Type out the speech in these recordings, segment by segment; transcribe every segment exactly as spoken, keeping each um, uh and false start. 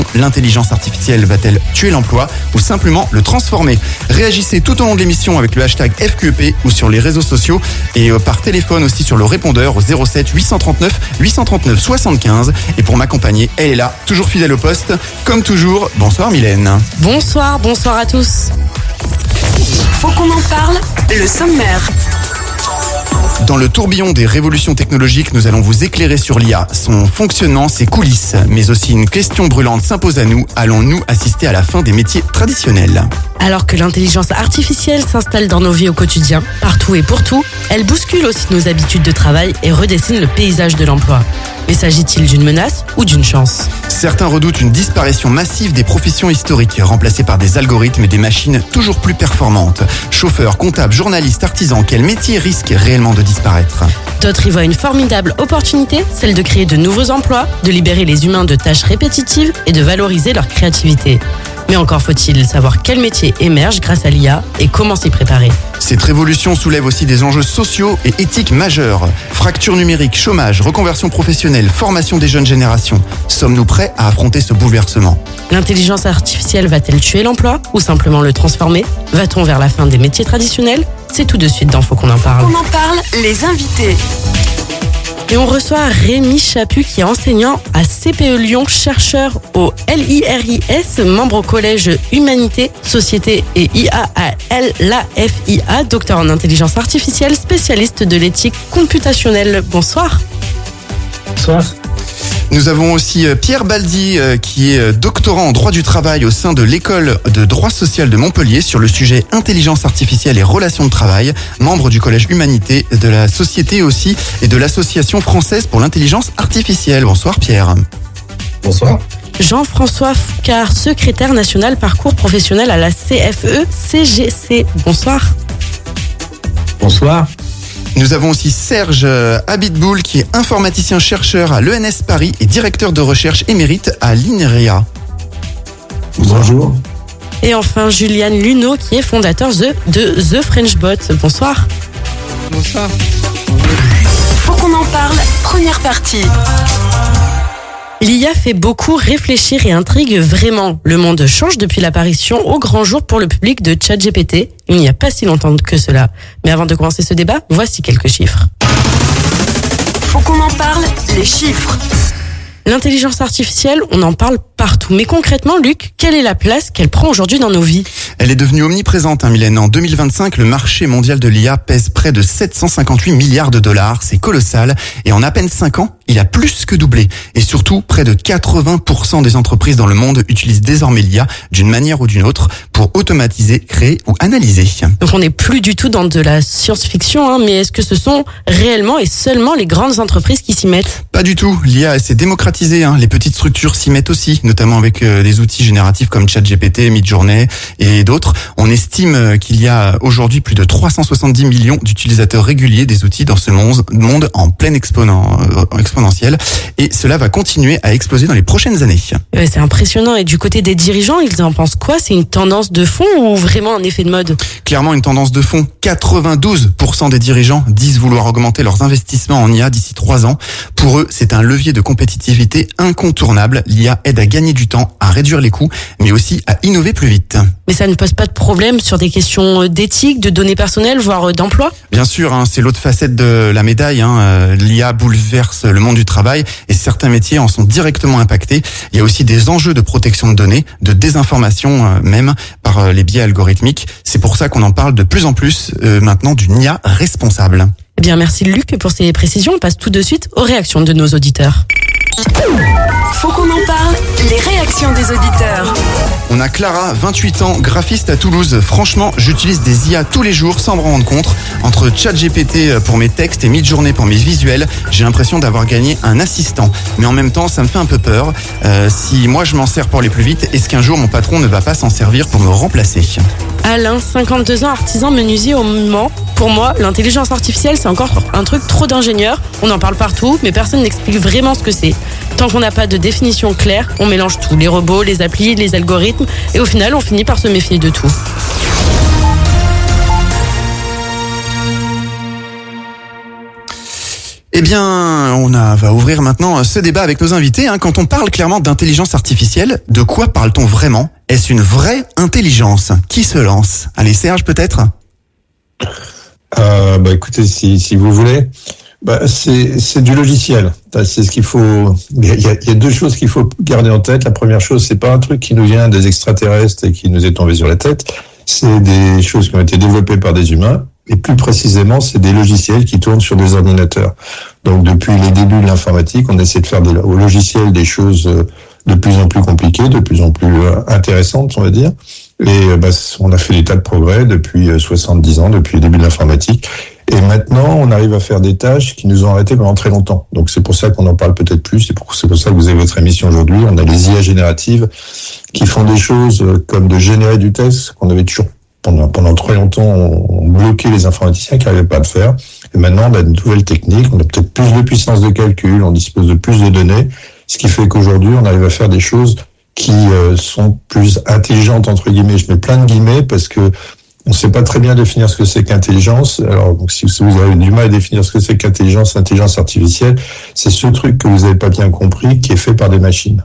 question, l'intelligence artificielle va-t-elle tuer l'emploi ou simplement le transformer? Réagissez tout au long de l'émission avec le hashtag F Q E P ou sur les réseaux sociaux et par téléphone aussi sur le répondeur au zéro sept huit cent trente-neuf huit cent trente-neuf soixante-quinze. Et pour m'accompagner, elle est là, toujours fidèle au poste, comme toujours. Bonsoir Mylène. Bonsoir, bonsoir à tous. Faut qu'on en parle, le sommaire. Dans le tourbillon des révolutions technologiques, nous allons vous éclairer sur l'I A, son fonctionnement, ses coulisses. Mais aussi une question brûlante s'impose à nous. Allons-nous assister à la fin des métiers traditionnels? Alors que l'intelligence artificielle s'installe dans nos vies au quotidien, partout et pour tout, elle bouscule aussi nos habitudes de travail et redessine le paysage de l'emploi. Mais s'agit-il d'une menace ou d'une chance? Certains redoutent une disparition massive des professions historiques, remplacées par des algorithmes et des machines toujours plus performantes. Chauffeurs, comptables, journalistes, artisans, quel métier risque réellement de disparaître? D'autres y voient une formidable opportunité, celle de créer de nouveaux emplois, de libérer les humains de tâches répétitives et de valoriser leur créativité. Mais encore faut-il savoir quel métier émerge grâce à l'I A et comment s'y préparer. Cette révolution soulève aussi des enjeux sociaux et éthiques majeurs. Fracture numérique, chômage, reconversion professionnelle, formation des jeunes générations. Sommes-nous prêts à affronter ce bouleversement? L'intelligence artificielle va-t-elle tuer l'emploi ou simplement le transformer? Va-t-on vers la fin des métiers traditionnels? C'est tout de suite dans Faut qu'on en parle. On en parle, les invités. Et on reçoit Rémi Chaput qui est enseignant à C P E Lyon, chercheur au L I R I S, membre au collège Humanité, Société et I A à l'A F I A, docteur en intelligence artificielle, spécialiste de l'éthique computationnelle. Bonsoir. Bonsoir. Nous avons aussi Pierre Baldi qui est doctorant en droit du travail au sein de l'école de droit social de Montpellier sur le sujet intelligence artificielle et relations de travail, membre du collège Humanité, de la Société aussi et de l'association française pour l'intelligence artificielle. Bonsoir Pierre. Bonsoir. Jean-François Foucard, secrétaire national parcours professionnel à la C F E C G C. Bonsoir. Bonsoir. Nous avons aussi Serge Abitboul qui est informaticien-chercheur à l'E N S Paris et directeur de recherche émérite à l'INRIA. Bonjour. Et enfin Juliane Luneau qui est fondateur de The French Bot. Bonsoir. Bonsoir. Faut qu'on en parle, première partie. L'I A fait beaucoup réfléchir et intrigue vraiment. Le monde change depuis l'apparition au grand jour pour le public de ChatGPT. Il n'y a pas si longtemps que cela. Mais avant de commencer ce débat, voici quelques chiffres. Faut qu'on en parle, les chiffres. L'intelligence artificielle, on en parle partout. Mais concrètement, Luc, quelle est la place qu'elle prend aujourd'hui dans nos vies? Elle est devenue omniprésente, hein, Mylène. En deux mille vingt-cinq, le marché mondial de l'I A pèse près de sept cent cinquante-huit milliards de dollars. C'est colossal. Et en à peine cinq ans, il a plus que doublé. Et surtout, près de quatre-vingts pour cent des entreprises dans le monde utilisent désormais l'I A d'une manière ou d'une autre pour automatiser, créer ou analyser. Donc on n'est plus du tout dans de la science-fiction, hein, mais est-ce que ce sont réellement et seulement les grandes entreprises qui s'y mettent? Pas du tout. L'I A s'est démocratisée. Hein. Les petites structures s'y mettent aussi, notamment avec euh, des outils génératifs comme ChatGPT, Midjourney et d'autres. On estime euh, qu'il y a aujourd'hui plus de trois cent soixante-dix millions d'utilisateurs réguliers des outils dans ce monde, monde en pleine exponent, euh, exponentielle. Et cela va continuer à exploser dans les prochaines années. Ouais, c'est impressionnant. Et du côté des dirigeants, ils en pensent quoi? C'est une tendance de fond ou vraiment un effet de mode? Clairement une tendance de fond. quatre-vingt-douze pour cent des dirigeants disent vouloir augmenter leurs investissements en I A d'ici trois ans. Pour eux, c'est un levier de compétitivité incontournable. L'I A aide à gagner du temps, à réduire les coûts, mais aussi à innover plus vite. Mais ça ne pose pas de problème sur des questions d'éthique, de données personnelles, voire d'emploi? Bien sûr, hein, c'est l'autre facette de la médaille. Hein. L'I A bouleverse le monde du travail et certains métiers en sont directement impactés. Il y a aussi des enjeux de protection de données, de désinformation euh, même par les biais algorithmiques. C'est pour ça qu'on en parle de plus en plus euh, maintenant d'une I A responsable. Eh bien, merci Luc pour ces précisions. On passe tout de suite aux réactions de nos auditeurs. Faut qu'on en parle, les réactions des auditeurs. On a Clara, vingt-huit ans, graphiste à Toulouse. Franchement, j'utilise des I A tous les jours sans me rendre compte. Entre ChatGPT pour mes textes et Midjourney pour mes visuels, j'ai l'impression d'avoir gagné un assistant. Mais en même temps, ça me fait un peu peur. Euh, si moi je m'en sers pour aller plus vite, est-ce qu'un jour mon patron ne va pas s'en servir pour me remplacer? Alain, cinquante-deux ans, artisan menuisier au Mans. Pour moi, l'intelligence artificielle, c'est encore un truc trop d'ingénieur. On en parle partout, mais personne n'explique vraiment ce que c'est. Tant qu'on n'a pas de définition claire, on mélange tout. Les robots, les applis, les algorithmes. Et au final, on finit par se méfier de tout. Et Eh bien, on a, va ouvrir maintenant ce débat avec nos invités. Hein. Quand on parle clairement d'intelligence artificielle, de quoi parle-t-on vraiment ? Est-ce une vraie intelligence ? Qui se lance ? Allez, Serge, peut-être ? euh, bah, Écoutez, si, si vous voulez, bah, c'est, c'est du logiciel. C'est ce qu'il faut. Il y, a, il y a deux choses qu'il faut garder en tête. La première chose, c'est pas un truc qui nous vient des extraterrestres et qui nous est tombé sur la tête. C'est des choses qui ont été développées par des humains. Et plus précisément, c'est des logiciels qui tournent sur des ordinateurs. Donc, depuis les débuts de l'informatique, on essaie de faire des, au logiciel des choses de plus en plus compliquées, de plus en plus intéressantes, on va dire. Et bah, on a fait des tas de progrès depuis soixante-dix ans, depuis le début de l'informatique. Et maintenant, on arrive à faire des tâches qui nous ont arrêtés pendant très longtemps. Donc, c'est pour ça qu'on en parle peut-être plus. C'est pour, c'est pour ça que vous avez votre émission aujourd'hui. On a les I A génératives qui font des choses comme de générer du texte qu'on avait toujours Pendant, pendant très longtemps, on bloquait les informaticiens qui n'arrivaient pas à le faire. Et maintenant, on a de nouvelles techniques, on a peut-être plus de puissance de calcul, on dispose de plus de données, ce qui fait qu'aujourd'hui, on arrive à faire des choses qui euh, sont plus intelligentes, entre guillemets. Je mets plein de guillemets parce que on ne sait pas très bien définir ce que c'est qu'intelligence. Alors, donc, si vous avez du mal à définir ce que c'est qu'intelligence, intelligence artificielle, c'est ce truc que vous n'avez pas bien compris, qui est fait par des machines.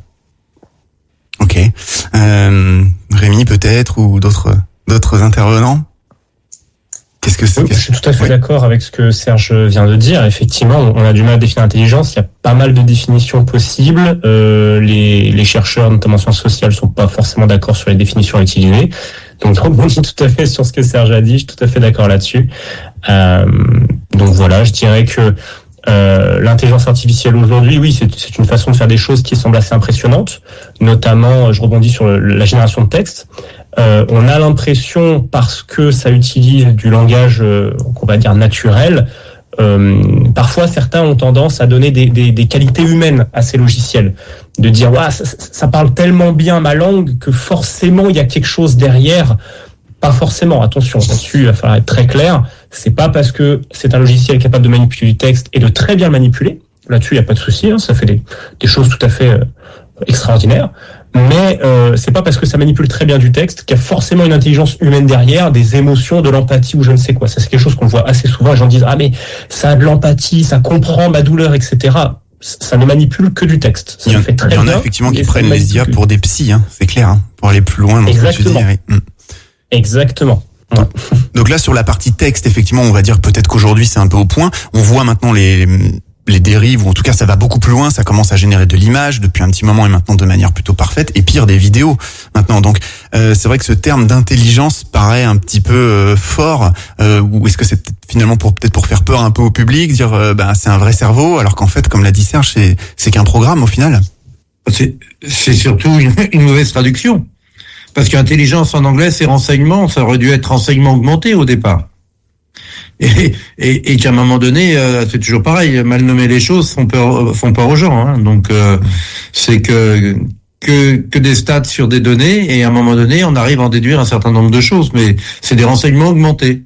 Ok. Euh, Rémi, peut-être, ou d'autres... D'autres intervenants ? Qu'est-ce que c'est ? Oui, je suis tout à fait oui. d'accord avec ce que Serge vient de dire. Effectivement, on a du mal à définir l'intelligence. Il y a pas mal de définitions possibles. Euh, les, les chercheurs, notamment en sciences sociales, sont pas forcément d'accord sur les définitions utilisées. Donc, je rebondis tout à fait sur ce que Serge a dit. Je suis tout à fait d'accord là-dessus. Euh, donc voilà, je dirais que Euh, l'intelligence artificielle aujourd'hui, oui, c'est, c'est une façon de faire des choses qui semble assez impressionnante. Notamment, je rebondis sur le, la génération de texte. Euh, on a l'impression, parce que ça utilise du langage, euh, qu'on va dire naturel, euh, parfois certains ont tendance à donner des, des, des qualités humaines à ces logiciels. De dire, ouais, ça, ça parle tellement bien ma langue que forcément il y a quelque chose derrière. Pas forcément, attention, là-dessus, il va falloir être très clair. C'est pas parce que c'est un logiciel capable de manipuler du texte et de très bien le manipuler. Là-dessus, il n'y a pas de souci, hein, ça fait des, des choses tout à fait euh, extraordinaires. Mais euh, c'est pas parce que ça manipule très bien du texte qu'il y a forcément une intelligence humaine derrière, des émotions, de l'empathie ou je ne sais quoi. Ça, c'est quelque chose qu'on voit assez souvent. Les gens disent, ah mais ça a de l'empathie, ça comprend ma douleur, et cetera. Ça ne manipule que du texte. Ça il y en, fait très il y en bien, a effectivement qui prennent les I A pour des psys, hein, c'est clair, hein, pour aller plus loin dans ce que tu dis. Oui. Mm. Exactement. Ouais. Donc là, sur la partie texte, effectivement, on va dire peut-être qu'aujourd'hui c'est un peu au point. On voit maintenant les les dérives, ou en tout cas ça va beaucoup plus loin. Ça commence à générer de l'image depuis un petit moment et maintenant de manière plutôt parfaite. Et pire, des vidéos maintenant. Donc euh, c'est vrai que ce terme d'intelligence paraît un petit peu euh, fort. Euh, ou est-ce que c'est peut-être finalement pour peut-être pour faire peur un peu au public, dire euh, ben c'est un vrai cerveau, alors qu'en fait, comme l'a dit Serge, c'est c'est qu'un programme au final. C'est c'est surtout une, une mauvaise traduction. Parce qu'intelligence en anglais, c'est renseignement. Ça aurait dû être renseignement augmenté au départ. Et, et, et qu'à un moment donné, euh, c'est toujours pareil. Mal nommer les choses font peur, font peur aux gens. Hein. Donc, euh, c'est que, que que des stats sur des données. Et à un moment donné, on arrive à en déduire un certain nombre de choses. Mais c'est des renseignements augmentés.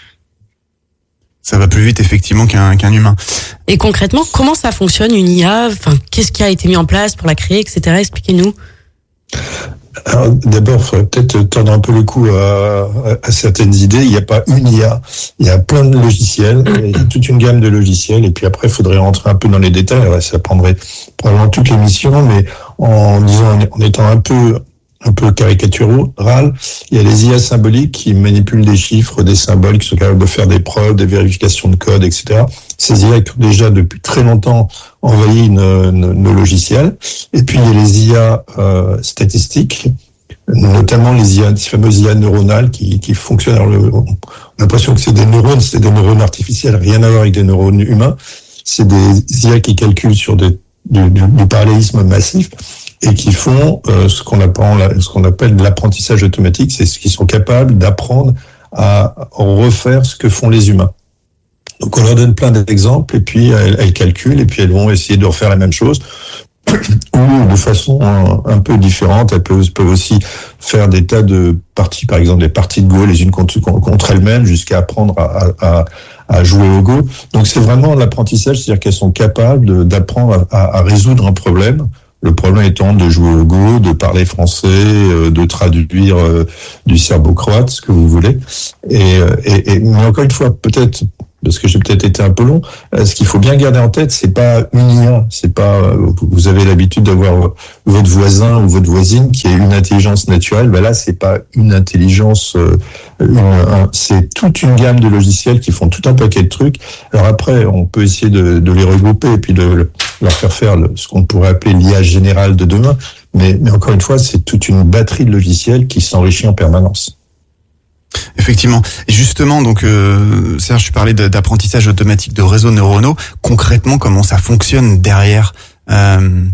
Ça va plus vite, effectivement, qu'un, qu'un humain. Et concrètement, comment ça fonctionne, une I A ? Enfin, qu'est-ce qui a été mis en place pour la créer, et cetera. Expliquez-nous. Alors, d'abord, il faudrait peut-être tordre un peu le cou à, à, à certaines idées. Il n'y a pas une I A, il y a plein de logiciels, il y a toute une gamme de logiciels, et puis après, il faudrait rentrer un peu dans les détails. Ouais, ça prendrait probablement toute l'émission, mais en disant, en étant un peu un peu caricatural, il y a les I A symboliques qui manipulent des chiffres, des symboles, qui sont capables de faire des preuves, des vérifications de code, et cetera. Ces I A qui ont déjà depuis très longtemps envahi nos, nos, nos logiciels. Et puis il y a les I A euh, statistiques, notamment les I A, ces fameuses I A neuronales qui, qui fonctionnent. Alors, le, on a l'impression que c'est des neurones, c'est des neurones artificiels, rien à voir avec des neurones humains. C'est des I A qui calculent sur des, du, du, du parallélisme massif, et qui font euh, ce qu'on appelle ce qu'on appelle l'apprentissage automatique, c'est ce qu'ils sont capables d'apprendre à refaire ce que font les humains. Donc on leur donne plein d'exemples et puis elles, elles calculent et puis elles vont essayer de refaire la même chose ou de façon un, un peu différente. Elles peuvent, peuvent aussi faire des tas de parties, par exemple des parties de Go les unes contre, contre elles-mêmes, jusqu'à apprendre à, à, à jouer au Go. Donc c'est vraiment l'apprentissage, c'est-à-dire qu'elles sont capables de, d'apprendre à, à résoudre un problème. Le problème étant de jouer au Go, de parler français, de traduire du serbo-croate, ce que vous voulez. Et, et, et mais encore une fois, peut-être parce que j'ai peut-être été un peu long. Euh, ce qu'il faut bien garder en tête, c'est pas une I A, c'est pas. Euh, vous avez l'habitude d'avoir votre voisin ou votre voisine qui a une intelligence naturelle. Ben là, c'est pas une intelligence. Euh, une, un, c'est toute une gamme de logiciels qui font tout un paquet de trucs. Alors après, on peut essayer de, de les regrouper et puis de leur faire faire le, ce qu'on pourrait appeler l'I A générale de demain. Mais, mais encore une fois, c'est toute une batterie de logiciels qui s'enrichit en permanence. Effectivement. Et justement, donc euh, Serge, tu parlais d'apprentissage automatique de réseaux neuronaux. Concrètement, comment ça fonctionne derrière euh...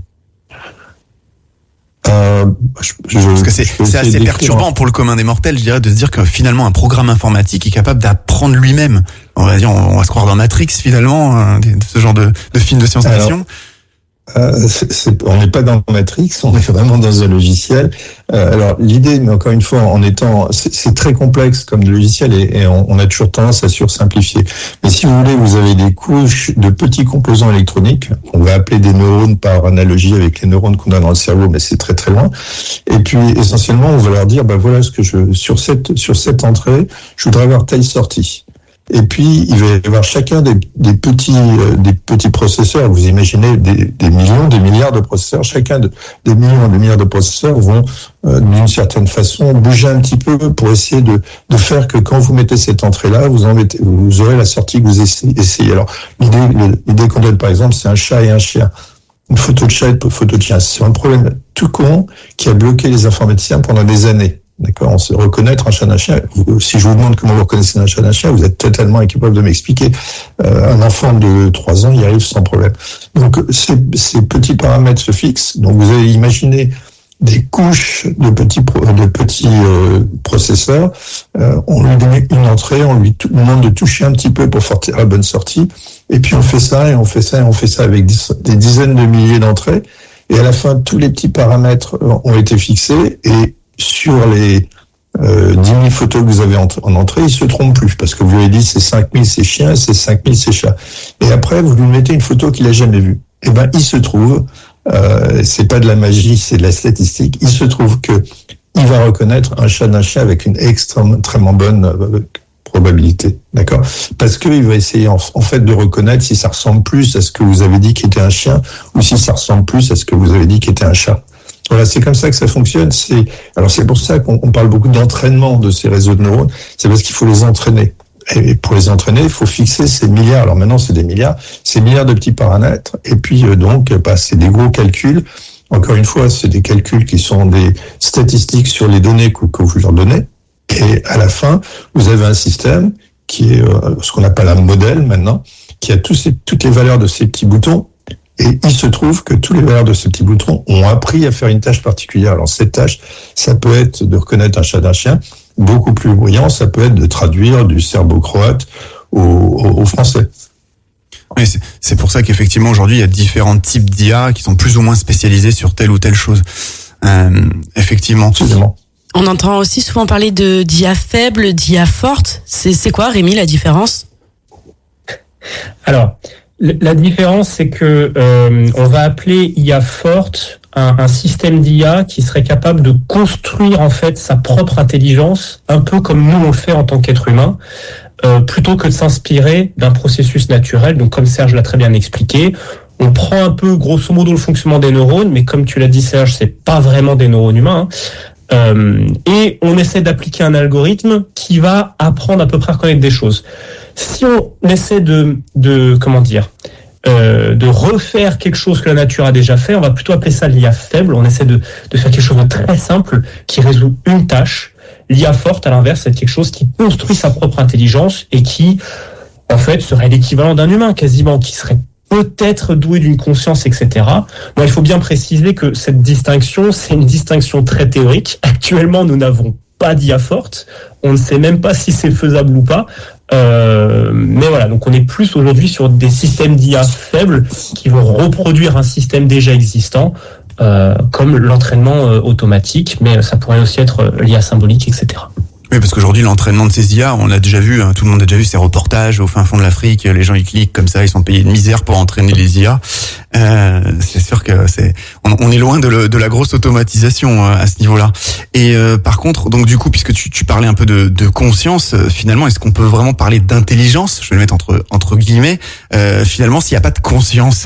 Euh, je, je, Parce que c'est, c'est assez perturbant pour le commun des mortels, je dirais, de se dire que finalement un programme informatique est capable d'apprendre lui-même. On va dire, on va se croire dans Matrix finalement, hein, de ce genre de, de film de science-fiction. Euh, c'est, c'est, on n'est pas dans Matrix, on est vraiment dans un logiciel. Euh, alors l'idée, mais encore une fois, en étant, c'est, c'est très complexe comme logiciel et, et on, on a toujours tendance à sursimplifier. Mais si vous voulez, vous avez des couches de petits composants électroniques, on va appeler des neurones par analogie avec les neurones qu'on a dans le cerveau, mais c'est très très loin. Et puis essentiellement, on va leur dire, ben voilà ce que je sur cette sur cette entrée, je voudrais avoir telle sortie. Et puis, il va y avoir chacun des, des petits euh, des petits processeurs. Vous imaginez des, des millions, des milliards de processeurs. Chacun de, des millions et des milliards de processeurs vont, euh, d'une certaine façon, bouger un petit peu pour essayer de, de faire que quand vous mettez cette entrée-là, vous en mettez, vous aurez la sortie que vous essayez. Alors, l'idée, l'idée qu'on donne, par exemple, c'est un chat et un chien. Une photo de chat et une photo de chien. C'est un problème tout con qui a bloqué les informaticiens pendant des années. D'accord, on sait reconnaître un chat d'un chien. Si je vous demande comment vous reconnaissez un chat d'un chien, vous êtes totalement incapable de m'expliquer. Euh, un enfant de trois ans y arrive sans problème. Donc ces, ces petits paramètres se fixent. Donc vous avez imaginé des couches de petits de petits euh, processeurs. Euh, on lui donne une entrée, on lui demande de toucher un petit peu pour faire la bonne sortie. Et puis on fait ça et on fait ça et on fait ça avec des dizaines de milliers d'entrées. Et à la fin, tous les petits paramètres ont été fixés et sur les euh, dix mille photos que vous avez en, en entrée, il se trompe plus, parce que vous lui avez dit c'est cinq mille c'est chiens, c'est cinq mille c'est chats. Et après, vous lui mettez une photo qu'il a jamais vue. Eh ben, il se trouve, euh, c'est pas de la magie, c'est de la statistique, il se trouve que il va reconnaître un chat d'un chien avec une extrêmement, extrêmement bonne euh, probabilité, d'accord? Parce qu'il va essayer en, en fait de reconnaître si ça ressemble plus à ce que vous avez dit qui était un chien, ou si ça ressemble plus à ce que vous avez dit qui était un chat. Voilà, c'est comme ça que ça fonctionne. C'est alors c'est pour ça qu'on on parle beaucoup d'entraînement de ces réseaux de neurones. C'est parce qu'il faut les entraîner. Et pour les entraîner, il faut fixer ces milliards. Alors maintenant, c'est des milliards, ces milliards de petits paramètres. Et puis euh, donc, bah, c'est des gros calculs. Encore une fois, c'est des calculs qui sont des statistiques sur les données que, que vous leur donnez. Et à la fin, vous avez un système qui est euh, ce qu'on appelle un modèle maintenant, qui a tous ces, toutes les valeurs de ces petits boutons. Et il se trouve que tous les valeurs de ces petits boutons ont appris à faire une tâche particulière. Alors cette tâche, ça peut être de reconnaître un chat d'un chien. Beaucoup plus brillant, ça peut être de traduire du serbo-croate au, au, au français. Oui, c'est, c'est pour ça qu'effectivement aujourd'hui il y a différents types d'I A qui sont plus ou moins spécialisés sur telle ou telle chose. Euh, effectivement. Absolument. On entend aussi souvent parler de d'I A faible, d'I A forte. C'est, c'est quoi, Rémi, la différence? Alors, la différence, c'est que euh, on va appeler I A forte un, un système d'I A qui serait capable de construire en fait sa propre intelligence, un peu comme nous on le fait en tant qu'être humain, euh, plutôt que de s'inspirer d'un processus naturel. Donc, comme Serge l'a très bien expliqué, on prend un peu grosso modo le fonctionnement des neurones, mais comme tu l'as dit, Serge, c'est pas vraiment des neurones humains. Hein. Euh, et on essaie d'appliquer un algorithme qui va apprendre à peu près à reconnaître des choses. Si on essaie de, de comment dire, euh, de refaire quelque chose que la nature a déjà fait, on va plutôt appeler ça l'I A faible. On essaie de, de faire quelque chose de très simple qui résout une tâche. L'I A forte, à l'inverse, c'est quelque chose qui construit sa propre intelligence et qui, en fait, serait l'équivalent d'un humain quasiment, qui serait peut-être doué d'une conscience, et cetera. Bon, il faut bien préciser que cette distinction, c'est une distinction très théorique. Actuellement, nous n'avons pas d'I A forte. On ne sait même pas si c'est faisable ou pas. Euh, mais voilà, donc on est plus aujourd'hui sur des systèmes d'I A faibles qui vont reproduire un système déjà existant, euh, comme l'entraînement euh, automatique, mais ça pourrait aussi être euh, l'I A symbolique, et cetera. Oui, parce qu'aujourd'hui, l'entraînement de ces I A, on l'a déjà vu, hein, tout le monde a déjà vu ces reportages au fin fond de l'Afrique, les gens ils cliquent comme ça, ils sont payés de misère pour entraîner les I A. Euh, c'est sûr que c'est, on, on est loin de, le, de la grosse automatisation euh, à ce niveau-là. Et euh, par contre, donc du coup, puisque tu, tu parlais un peu de, de conscience, euh, finalement, est-ce qu'on peut vraiment parler d'intelligence ? Je vais le mettre entre entre guillemets. Euh, finalement, s'il n'y a pas de conscience.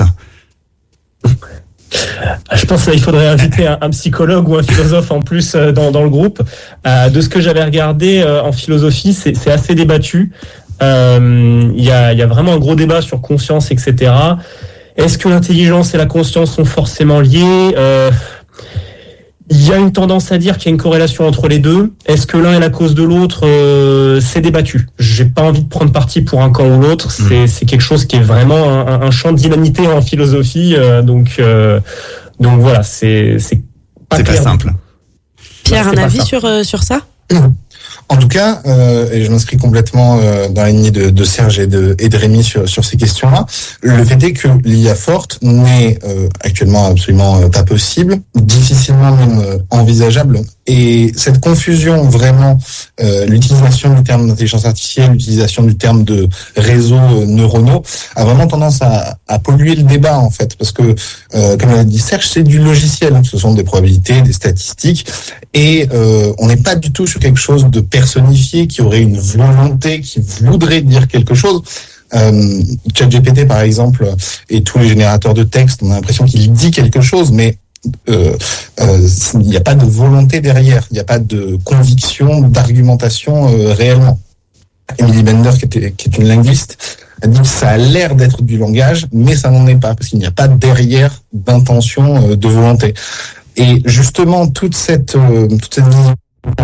Je pense qu'il faudrait inviter un, un psychologue ou un philosophe en plus dans, dans le groupe. Euh, de ce que j'avais regardé euh, en philosophie, c'est, c'est assez débattu. Euh, il y a, il y a vraiment un gros débat sur conscience, et cetera. Est-ce que l'intelligence et la conscience sont forcément liées ? euh, Il y a une tendance à dire qu'il y a une corrélation entre les deux. Est-ce que l'un est la cause de l'autre ? euh, C'est débattu. J'ai pas envie de prendre parti pour un camp ou l'autre. C'est, c'est quelque chose qui est vraiment un, un champ d'inanité en philosophie. Euh, donc, euh, donc voilà, c'est c'est pas, c'est pas simple. Pierre, ouais, un avis sur euh, sur ça ? En tout cas, euh, et je m'inscris complètement euh, dans la lignée de, de Serge et de, et de Rémi sur, sur ces questions-là, le fait est que l'I A forte n'est euh, actuellement absolument euh, pas possible, difficilement même euh, envisageable. Et cette confusion, vraiment, euh, l'utilisation du terme d'intelligence artificielle, l'utilisation du terme de réseaux euh, neuronaux, a vraiment tendance à, à polluer le débat, en fait. Parce que, euh, comme l'a dit Serge, c'est du logiciel. Ce sont des probabilités, des statistiques. Et euh, on n'est pas du tout sur quelque chose de personnifié, qui aurait une volonté, qui voudrait dire quelque chose. Euh, ChatGPT, par exemple, et tous les générateurs de texte, on a l'impression qu'il dit quelque chose, mais euh, euh, il n'y a pas de volonté derrière, il n'y a pas de conviction, d'argumentation euh, réellement. Emily Bender, qui, était, qui est une linguiste, a dit que ça a l'air d'être du langage, mais ça n'en est pas, parce qu'il n'y a pas derrière d'intention, euh, de volonté. Et justement, toute cette, euh, toute cette vision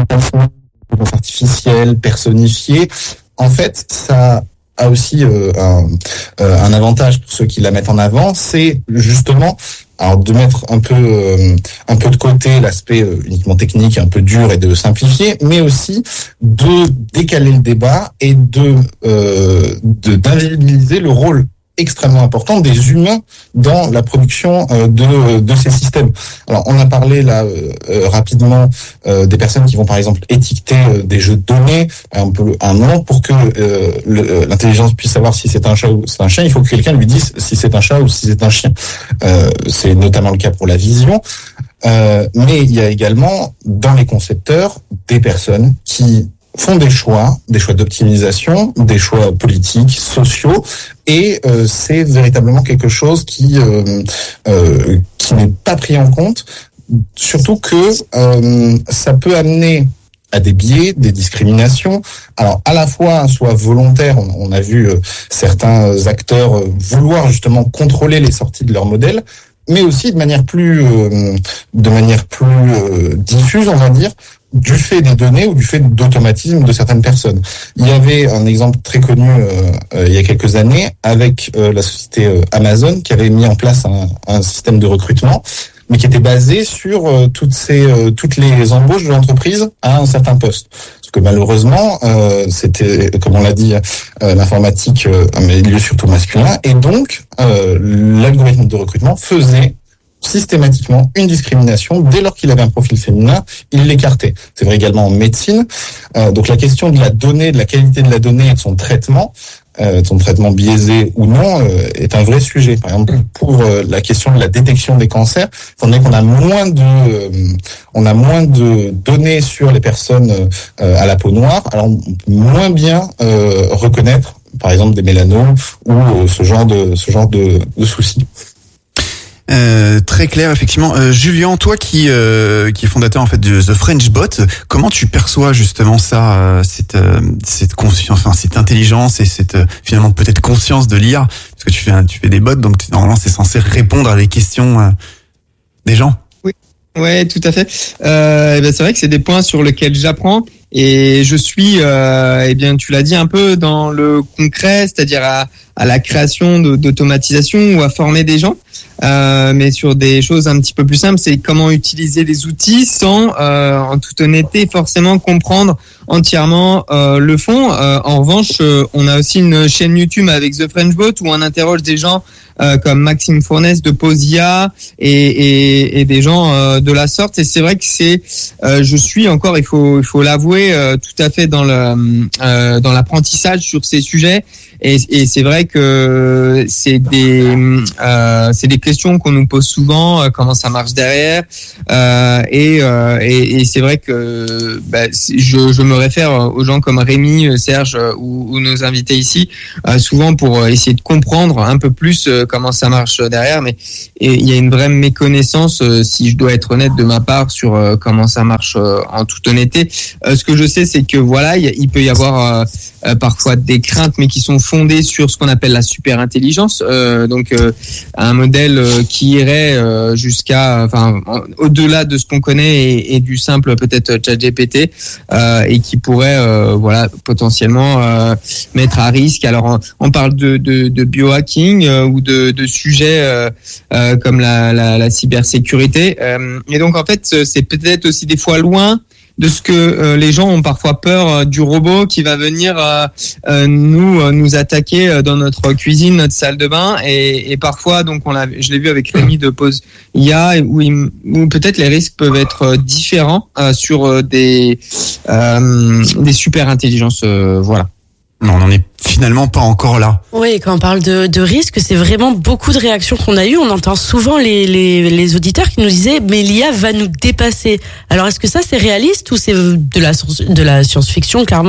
artificielle, personnifiée, en fait, ça a aussi euh, un, euh, un avantage pour ceux qui la mettent en avant, c'est justement alors de mettre un peu euh, un peu de côté l'aspect euh, uniquement technique, un peu dur, et de simplifier, mais aussi de décaler le débat et de euh, de d'invisibiliser le rôle extrêmement important des humains dans la production euh, de de ces systèmes. Alors on a parlé là euh, euh, rapidement euh, des personnes qui vont par exemple étiqueter euh, des jeux de données un peu un nom pour que euh, le, l'intelligence puisse savoir si c'est un chat ou c'est un chien. Il faut que quelqu'un lui dise si c'est un chat ou si c'est un chien. Euh, c'est notamment le cas pour la vision. Euh, mais il y a également dans les concepteurs des personnes qui font des choix, des choix d'optimisation, des choix politiques, sociaux, et euh, c'est véritablement quelque chose qui euh, euh, qui n'est pas pris en compte, surtout que euh, ça peut amener à des biais, des discriminations. Alors à la fois soit volontaire, on, on a vu euh, certains acteurs euh, vouloir justement contrôler les sorties de leur modèle, mais aussi de manière plus euh, de manière plus euh, diffuse, on va dire, du fait des données ou du fait d'automatisme de certaines personnes. Il y avait un exemple très connu euh, euh, il y a quelques années avec euh, la société euh, Amazon qui avait mis en place un, un système de recrutement, mais qui était basé sur euh, toutes ces euh, toutes les embauches de l'entreprise à un certain poste. Parce que malheureusement, euh, c'était, comme on l'a dit, euh, l'informatique, euh, un milieu surtout masculin, et donc euh, l'algorithme de recrutement faisait systématiquement une discrimination. Dès lors qu'il avait un profil féminin, il l'écartait. C'est vrai également en médecine. Euh, donc la question de la donnée, de la qualité de la donnée et de son traitement, euh, de son traitement biaisé ou non, euh, est un vrai sujet. Par exemple, pour euh, la question de la détection des cancers, étant donné qu'on a moins de, euh, on a moins de données sur les personnes euh, à la peau noire, alors on peut moins bien euh, reconnaître, par exemple, des mélanomes ou euh, ce genre de, ce genre de, de soucis. Euh, très clair, effectivement. Euh, Julien, toi qui euh, qui est fondateur en fait de The French Bot, comment tu perçois justement ça, euh, cette euh, cette conscience, enfin cette intelligence et cette euh, finalement peut-être conscience de l'I A, parce que tu fais un, tu fais des bots, donc normalement c'est censé répondre à des questions euh, des gens. Oui, ouais, tout à fait. Euh, ben c'est vrai que c'est des points sur lesquels j'apprends. Et je suis, euh, eh bien, tu l'as dit un peu dans le concret, c'est-à-dire à, à la création de, d'automatisation ou à former des gens, euh, mais sur des choses un petit peu plus simples, c'est comment utiliser les outils sans, euh, en toute honnêteté, forcément comprendre entièrement euh, le font. Euh, en revanche, euh, on a aussi une chaîne YouTube avec The French Bot où on interroge des gens euh, comme Maxime Fournes de Posia et, et, et des gens euh, de la sorte. Et c'est vrai que c'est, euh, je suis encore, il faut, il faut l'avouer, euh, tout à fait dans le, euh, dans l'apprentissage sur ces sujets. Et, et c'est vrai que c'est des, euh, c'est des questions qu'on nous pose souvent. Euh, comment ça marche derrière euh, et, euh, et, et c'est vrai que bah, je, je me réfère aux gens comme Rémi, Serge ou, ou nos invités ici, euh, souvent pour essayer de comprendre un peu plus euh, comment ça marche derrière. Mais il y a une vraie méconnaissance, euh, si je dois être honnête de ma part, sur euh, comment ça marche euh, en toute honnêteté. Euh, ce que je sais, c'est que voilà, il, il peut y avoir euh, euh, parfois des craintes, mais qui sont fondées sur ce qu'on appelle la super intelligence, euh, donc euh, un modèle euh, qui irait euh, jusqu'à, enfin, au-delà de ce qu'on connaît et, et du simple peut-être ChatGPT, euh, et qui pourrait, euh, voilà, potentiellement euh, mettre à risque. Alors, on, on parle de, de, de biohacking euh, ou de, de sujets euh, euh, comme la, la, la cybersécurité. Euh, et donc, en fait, c'est peut-être aussi des fois loin de ce que euh, les gens ont parfois peur euh, du robot qui va venir euh, euh, nous euh, nous attaquer euh, dans notre cuisine, notre salle de bain, et, et parfois, donc on l'a, je l'ai vu avec Rémi de Pause I A, où, il, où peut-être les risques peuvent être différents euh, sur euh, des euh, des super intelligences, euh, voilà. Non, on n'en est finalement pas encore là. Oui, quand on parle de, de risque, c'est vraiment beaucoup de réactions qu'on a eues. On entend souvent les, les, les auditeurs qui nous disaient « mais l'I A va nous dépasser ». Alors, est-ce que ça, c'est réaliste ou c'est de la, de la science-fiction, clairement ?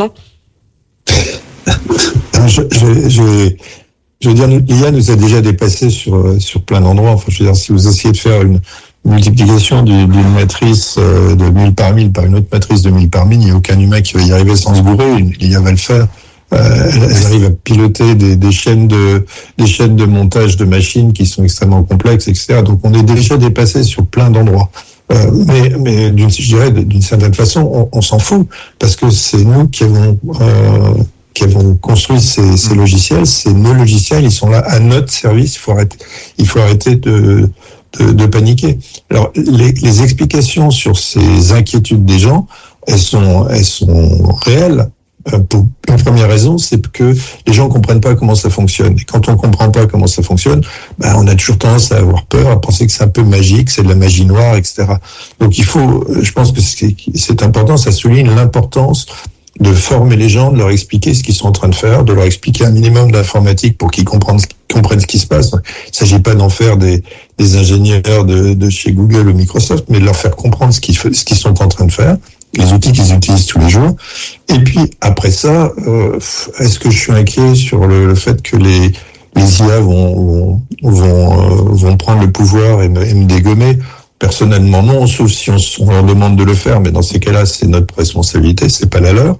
je, je, je, je veux dire, l'I A nous a déjà dépassés sur, sur plein d'endroits. Enfin, je veux dire, si vous essayez de faire une multiplication d'une matrice de mille par mille par une autre matrice de mille par mille, il n'y a aucun humain qui va y arriver sans se gourer. L'I A va le faire. Euh, elles arrivent à piloter des, des chaînes de des chaînes de montage de machines qui sont extrêmement complexes, et cetera. Donc on est déjà dépassé sur plein d'endroits. Euh, mais mais d'une, je dirais d'une certaine façon, on, on s'en fout parce que c'est nous qui avons euh, qui avons construit ces, ces logiciels. C'est nos logiciels, ils sont là à notre service. Il faut arrêter, il faut arrêter de de, de paniquer. Alors les, les explications sur ces inquiétudes des gens, elles sont elles sont réelles. Pour une première raison, c'est que les gens comprennent pas comment ça fonctionne. Et quand on comprend pas comment ça fonctionne, ben on a toujours tendance à avoir peur, à penser que c'est un peu magique, c'est de la magie noire, et cetera. Donc il faut, je pense que c'est important, ça souligne l'importance de former les gens, de leur expliquer ce qu'ils sont en train de faire, de leur expliquer un minimum d'informatique pour qu'ils comprennent, comprennent ce qui se passe. Il s'agit pas d'en faire des, des ingénieurs de, de chez Google ou Microsoft, mais de leur faire comprendre ce qu'ils, ce qu'ils sont en train de faire, les outils qu'ils utilisent tous les jours. Et puis après ça, euh, est-ce que je suis inquiet sur le, le fait que les, les I A vont vont vont, euh, vont prendre le pouvoir et me, et me dégommer? Personnellement non, sauf si on, on leur demande de le faire, mais dans ces cas-là, c'est notre responsabilité, c'est pas la leur.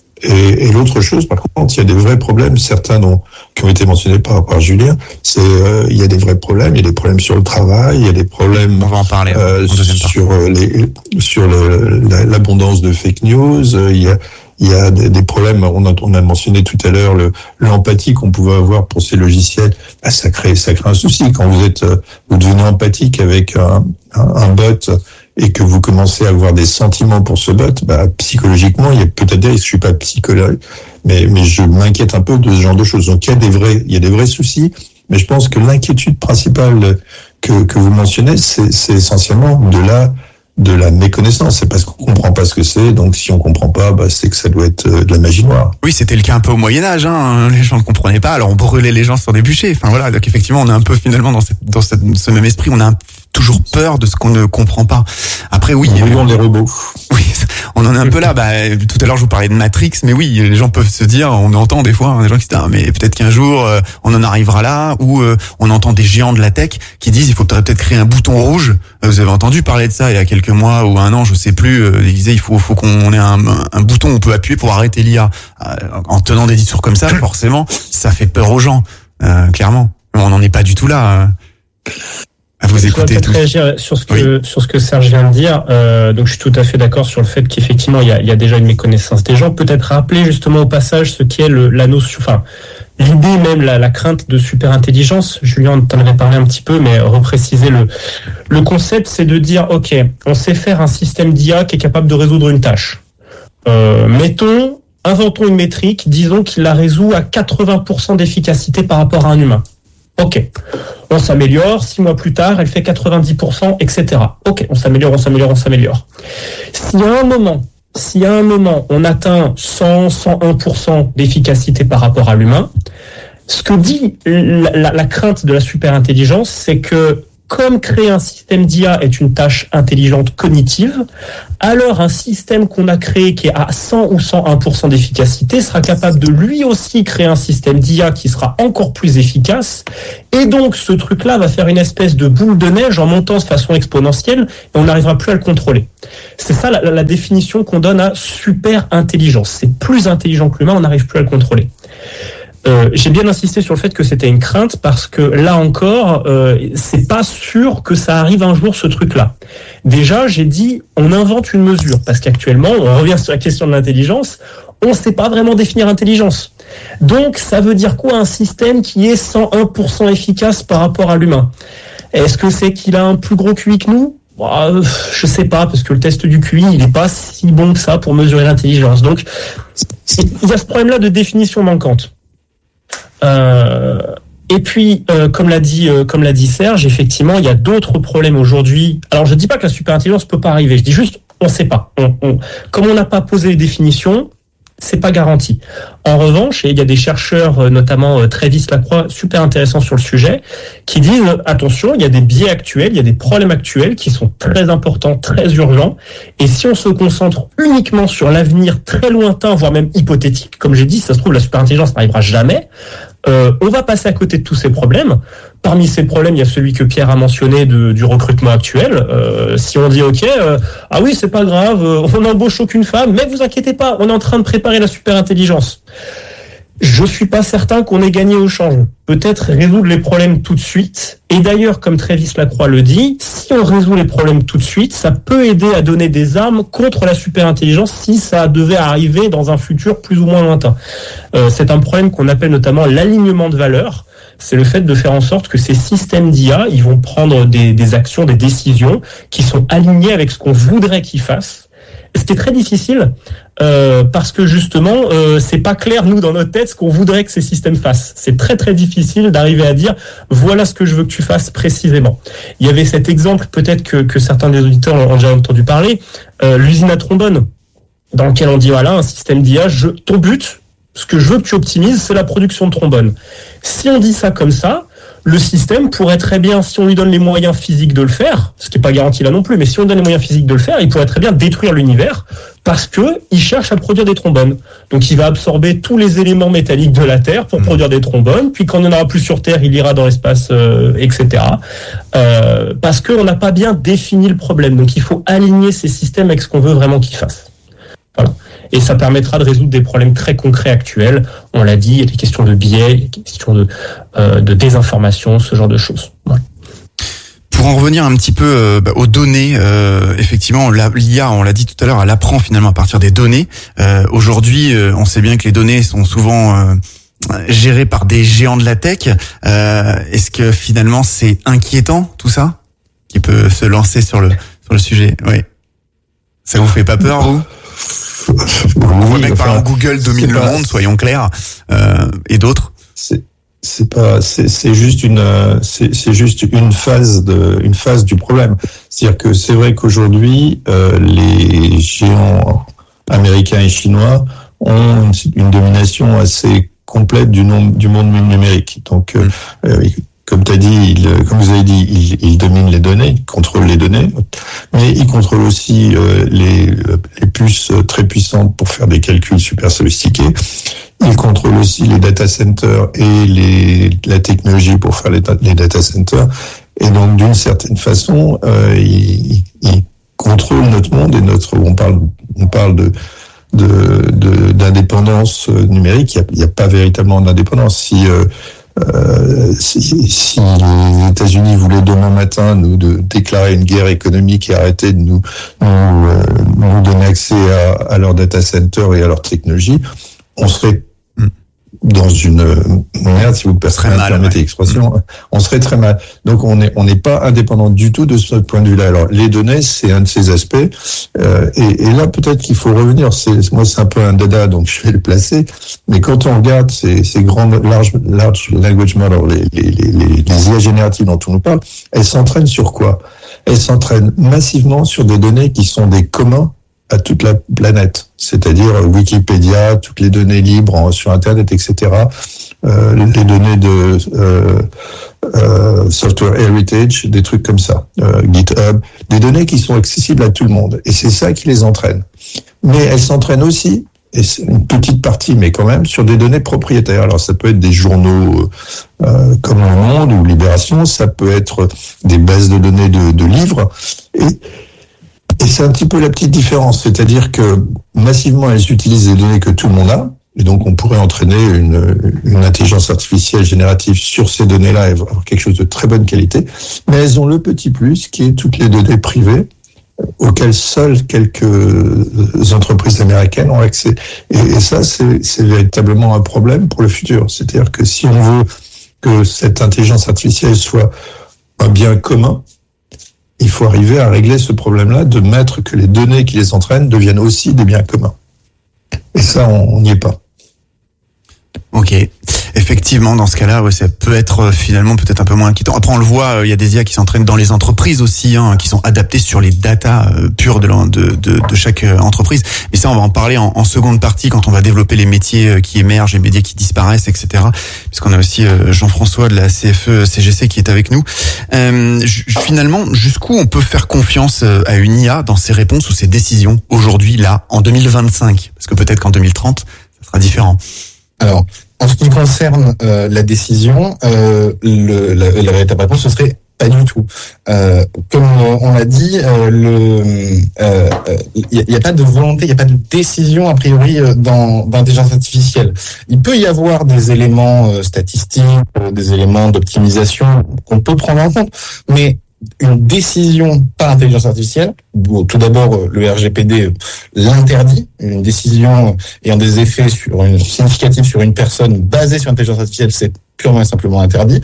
Et, et l'autre chose, par contre, il y a des vrais problèmes, certains dont, qui ont été mentionnés par, par Julien, c'est euh, il y a des vrais problèmes, il y a des problèmes sur le travail, il y a des problèmes on va en parler, euh, sur les sur le, la, l'abondance de fake news, il y a il y a des, des problèmes, on a, on a mentionné tout à l'heure le, l'empathie qu'on pouvait avoir pour ces logiciels. Bah, ça crée, ça crée un souci. Quand vous êtes, vous devenez empathique avec un, un, un bot et que vous commencez à avoir des sentiments pour ce bot, bah, psychologiquement, il y a peut-être des, je suis pas psychologue, mais, mais je m'inquiète un peu de ce genre de choses. Donc, il y a des vrais, il y a des vrais soucis, mais je pense que l'inquiétude principale que, que vous mentionnez, c'est, c'est essentiellement de la, de la méconnaissance. C'est parce qu'on comprend pas ce que c'est. Donc, si on comprend pas, bah, c'est que ça doit être de la magie noire. Oui, c'était le cas un peu au Moyen-Âge, hein. Les gens ne comprenaient pas, alors on brûlait les gens sur des bûchers. Enfin, voilà. Donc, effectivement, on est un peu, finalement, dans cette, dans cette, ce même esprit, on a un, toujours peur de ce qu'on ne comprend pas. Après, oui. On les robots. Oui, on en est un peu là. Bah, tout à l'heure, je vous parlais de Matrix, mais oui, les gens peuvent se dire, on entend des fois, hein, des gens qui se disent, ah, mais peut-être qu'un jour, euh, on en arrivera là, ou euh, on entend des géants de la tech qui disent, il faudrait peut-être créer un bouton rouge. Vous avez entendu parler de ça il y a quelques mois ou un an, je sais plus. Euh, ils disaient, il faut, faut qu'on ait un, un bouton où on peut appuyer pour arrêter l'I A. Euh, en tenant des discours comme ça, forcément, ça fait peur aux gens, euh, clairement. On n'en est pas du tout là. Euh. À vous je écouter tous. Réagir sur ce que oui. sur ce que Serge vient de dire. Euh, donc je suis tout à fait d'accord sur le fait qu'effectivement il y a, il y a déjà une méconnaissance des gens. Peut-être rappeler justement au passage ce qui est le, la notion, enfin l'idée même, la, la crainte de super intelligence. Julien t'en avait parlé un petit peu, mais repréciser le le concept, c'est de dire ok, on sait faire un système d'I A qui est capable de résoudre une tâche. Euh, mettons, inventons une métrique, disons qu'il la résout à quatre-vingts pour cent d'efficacité par rapport à un humain. Ok, on s'améliore, six mois plus tard, elle fait quatre-vingt-dix pour cent, et cetera. Ok, on s'améliore, on s'améliore, on s'améliore. S'il y a un moment, s'il y a un moment, on atteint cent, cent un pour cent d'efficacité par rapport à l'humain, ce que dit la, la, la crainte de la superintelligence, c'est que comme créer un système d'I A est une tâche intelligente cognitive, alors un système qu'on a créé qui est à cent ou cent un pour cent d'efficacité sera capable de lui aussi créer un système d'I A qui sera encore plus efficace. Et donc ce truc-là va faire une espèce de boule de neige en montant de façon exponentielle et on n'arrivera plus à le contrôler. C'est ça la, la définition qu'on donne à super intelligence. C'est plus intelligent que l'humain, on n'arrive plus à le contrôler. Euh, j'ai bien insisté sur le fait que c'était une crainte parce que là encore, euh, c'est pas sûr que ça arrive un jour ce truc-là. Déjà, j'ai dit, on invente une mesure parce qu'actuellement, on revient sur la question de l'intelligence, on ne sait pas vraiment définir intelligence. Donc, ça veut dire quoi un système qui est cent un pour cent efficace par rapport à l'humain? Est-ce que c'est qu'il a un plus gros Q I que nous? Bah, je sais pas, parce que le test du Q I, il n'est pas si bon que ça pour mesurer l'intelligence. Donc, il y a ce problème-là de définition manquante. Euh, et puis, euh, comme l'a dit, euh, comme l'a dit Serge, effectivement, il y a d'autres problèmes aujourd'hui. Alors, je dis pas que la superintelligence peut pas arriver. Je dis juste, on sait pas. On, on, comme on n'a pas posé les définitions, c'est pas garanti. En revanche, et il y a des chercheurs, notamment Travis Lacroix, super intéressants sur le sujet, qui disent attention, il y a des biais actuels, il y a des problèmes actuels qui sont très importants, très urgents. Et si on se concentre uniquement sur l'avenir très lointain, voire même hypothétique, comme j'ai dit, ça se trouve la superintelligence n'arrivera jamais. Euh, on va passer à côté de tous ces problèmes. Parmi ces problèmes, il y a celui que Pierre a mentionné de, du recrutement actuel. Euh, si on dit ok, euh, ah oui, c'est pas grave, euh, on n'embauche aucune femme, mais vous inquiétez pas, on est en train de préparer la superintelligence. Je suis pas certain qu'on ait gagné au change. Peut-être résoudre les problèmes tout de suite. Et d'ailleurs, comme Travis Lacroix le dit, si on résout les problèmes tout de suite, ça peut aider à donner des armes contre la superintelligence si ça devait arriver dans un futur plus ou moins lointain. Euh, c'est un problème qu'on appelle notamment l'alignement de valeurs. C'est le fait de faire en sorte que ces systèmes d'I A, ils vont prendre des, des actions, des décisions qui sont alignées avec ce qu'on voudrait qu'ils fassent. Ce qui est très difficile euh, parce que justement, euh, c'est pas clair nous dans notre tête ce qu'on voudrait que ces systèmes fassent. C'est très très difficile d'arriver à dire voilà ce que je veux que tu fasses précisément. Il y avait cet exemple, peut-être que, que certains des auditeurs ont déjà entendu parler, euh, l'usine à trombone, dans lequel on dit voilà un système d'I A, je, ton but, ce que je veux que tu optimises, c'est la production de trombone. Si on dit ça comme ça, le système pourrait très bien, si on lui donne les moyens physiques de le faire, ce qui n'est pas garanti là non plus, mais si on lui donne les moyens physiques de le faire, il pourrait très bien détruire l'univers parce que il cherche à produire des trombones. Donc il va absorber tous les éléments métalliques de la Terre pour produire des trombones, puis quand on n'en aura plus sur Terre, il ira dans l'espace, euh, et cetera. Euh, parce qu'on n'a pas bien défini le problème. Donc il faut aligner ces systèmes avec ce qu'on veut vraiment qu'ils fassent. Voilà. Et ça permettra de résoudre des problèmes très concrets actuels. On l'a dit, il y a des questions de biais, il y a des questions de, euh, de désinformation, ce genre de choses. Voilà. Pour en revenir un petit peu euh, bah, aux données, euh, effectivement, l'I A, on l'a dit tout à l'heure, elle apprend finalement à partir des données. Euh, aujourd'hui, euh, on sait bien que les données sont souvent euh, gérées par des géants de la tech. Euh, est-ce que finalement c'est inquiétant tout ça, qui peut se lancer sur le sur le sujet? Oui. Ça vous fait pas peur, vous? On voit bien que par exemple Google domine le monde, soyons clairs, euh, et d'autres. C'est c'est pas c'est c'est juste une c'est c'est juste une phase de une phase du problème. C'est-à-dire que c'est vrai qu'aujourd'hui euh, les géants américains et chinois ont une, une domination assez complète du nombre du monde numérique. Donc euh, euh, comme tu as dit, il, comme vous avez dit, il, il domine les données, il contrôle les données, mais il contrôle aussi euh, les, les puces très puissantes pour faire des calculs super sophistiqués. Il contrôle aussi les data centers et les, la technologie pour faire les, les data centers. Et donc, d'une certaine façon, euh, il, il contrôle notre monde et notre. On parle, on parle de de, de d'indépendance numérique. Il n'y a, a pas véritablement d'indépendance. Si euh, Euh, si, si les États-Unis voulaient demain matin nous de déclarer une guerre économique et arrêter de nous nous, euh, nous donner accès à, à leurs data centers et à leur technologie, on serait dans une merde, si vous permettez l'expression, mmh. on serait très mal. Donc on est on n'est pas indépendant du tout de ce point de vue-là. Alors les données, c'est un de ces aspects, euh, et, et là peut-être qu'il faut revenir. C'est moi c'est un peu un dada, donc je vais le placer. Mais quand on regarde ces ces grandes large large language models, les les les, les, les I A génératives dont on nous parle, elles s'entraînent sur quoi? Elles s'entraînent massivement sur des données qui sont des communs à toute la planète, c'est-à-dire Wikipédia, toutes les données libres sur Internet, et cetera. Euh, les données de euh, euh, Software Heritage, des trucs comme ça, euh, GitHub, des données qui sont accessibles à tout le monde. Et c'est ça qui les entraîne. Mais elles s'entraînent aussi, et c'est une petite partie, mais quand même, sur des données propriétaires. Alors ça peut être des journaux euh, comme Le Monde ou Libération, ça peut être des bases de données de, de livres. Et Et c'est un petit peu la petite différence, c'est-à-dire que massivement elles utilisent des données que tout le monde a, et donc on pourrait entraîner une, une intelligence artificielle générative sur ces données-là et avoir quelque chose de très bonne qualité, mais elles ont le petit plus qui est toutes les données privées auxquelles seules quelques entreprises américaines ont accès. Et, et ça, c'est, c'est véritablement un problème pour le futur. C'est-à-dire que si on veut que cette intelligence artificielle soit un bien commun, il faut arriver à régler ce problème-là, de mettre que les données qui les entraînent deviennent aussi des biens communs. Et ça, on n'y est pas. Ok. Effectivement, dans ce cas-là, ouais, ça peut être euh, finalement peut-être un peu moins inquiétant. Après, on le voit, il euh, y a des I A qui s'entraînent dans les entreprises aussi, hein, qui sont adaptées sur les datas euh, pures de, de, de, de chaque euh, entreprise. Mais ça, on va en parler en, en seconde partie quand on va développer les métiers euh, qui émergent, les métiers qui disparaissent, et cetera. Puisqu'on a aussi euh, Jean-François de la C F E C G C qui est avec nous. Euh, j- finalement, jusqu'où on peut faire confiance euh, à une I A dans ses réponses ou ses décisions aujourd'hui, là, en deux mille vingt-cinq? Parce que peut-être qu'en deux mille trente, ça sera différent. Alors, en ce qui concerne euh, la décision, euh, le, la, la véritable réponse, ce serait pas du tout. Euh, comme on l'a dit, euh, le, il euh, n'y a, y a pas de volonté, il n'y a pas de décision a priori dans, dans l'intelligence artificielle. Il peut y avoir des éléments euh, statistiques, euh, des éléments d'optimisation qu'on peut prendre en compte, mais une décision par intelligence artificielle, bon, tout d'abord le R G P D l'interdit, une décision ayant des effets sur une, significatifs sur une personne basée sur l'intelligence artificielle, c'est purement et simplement interdit.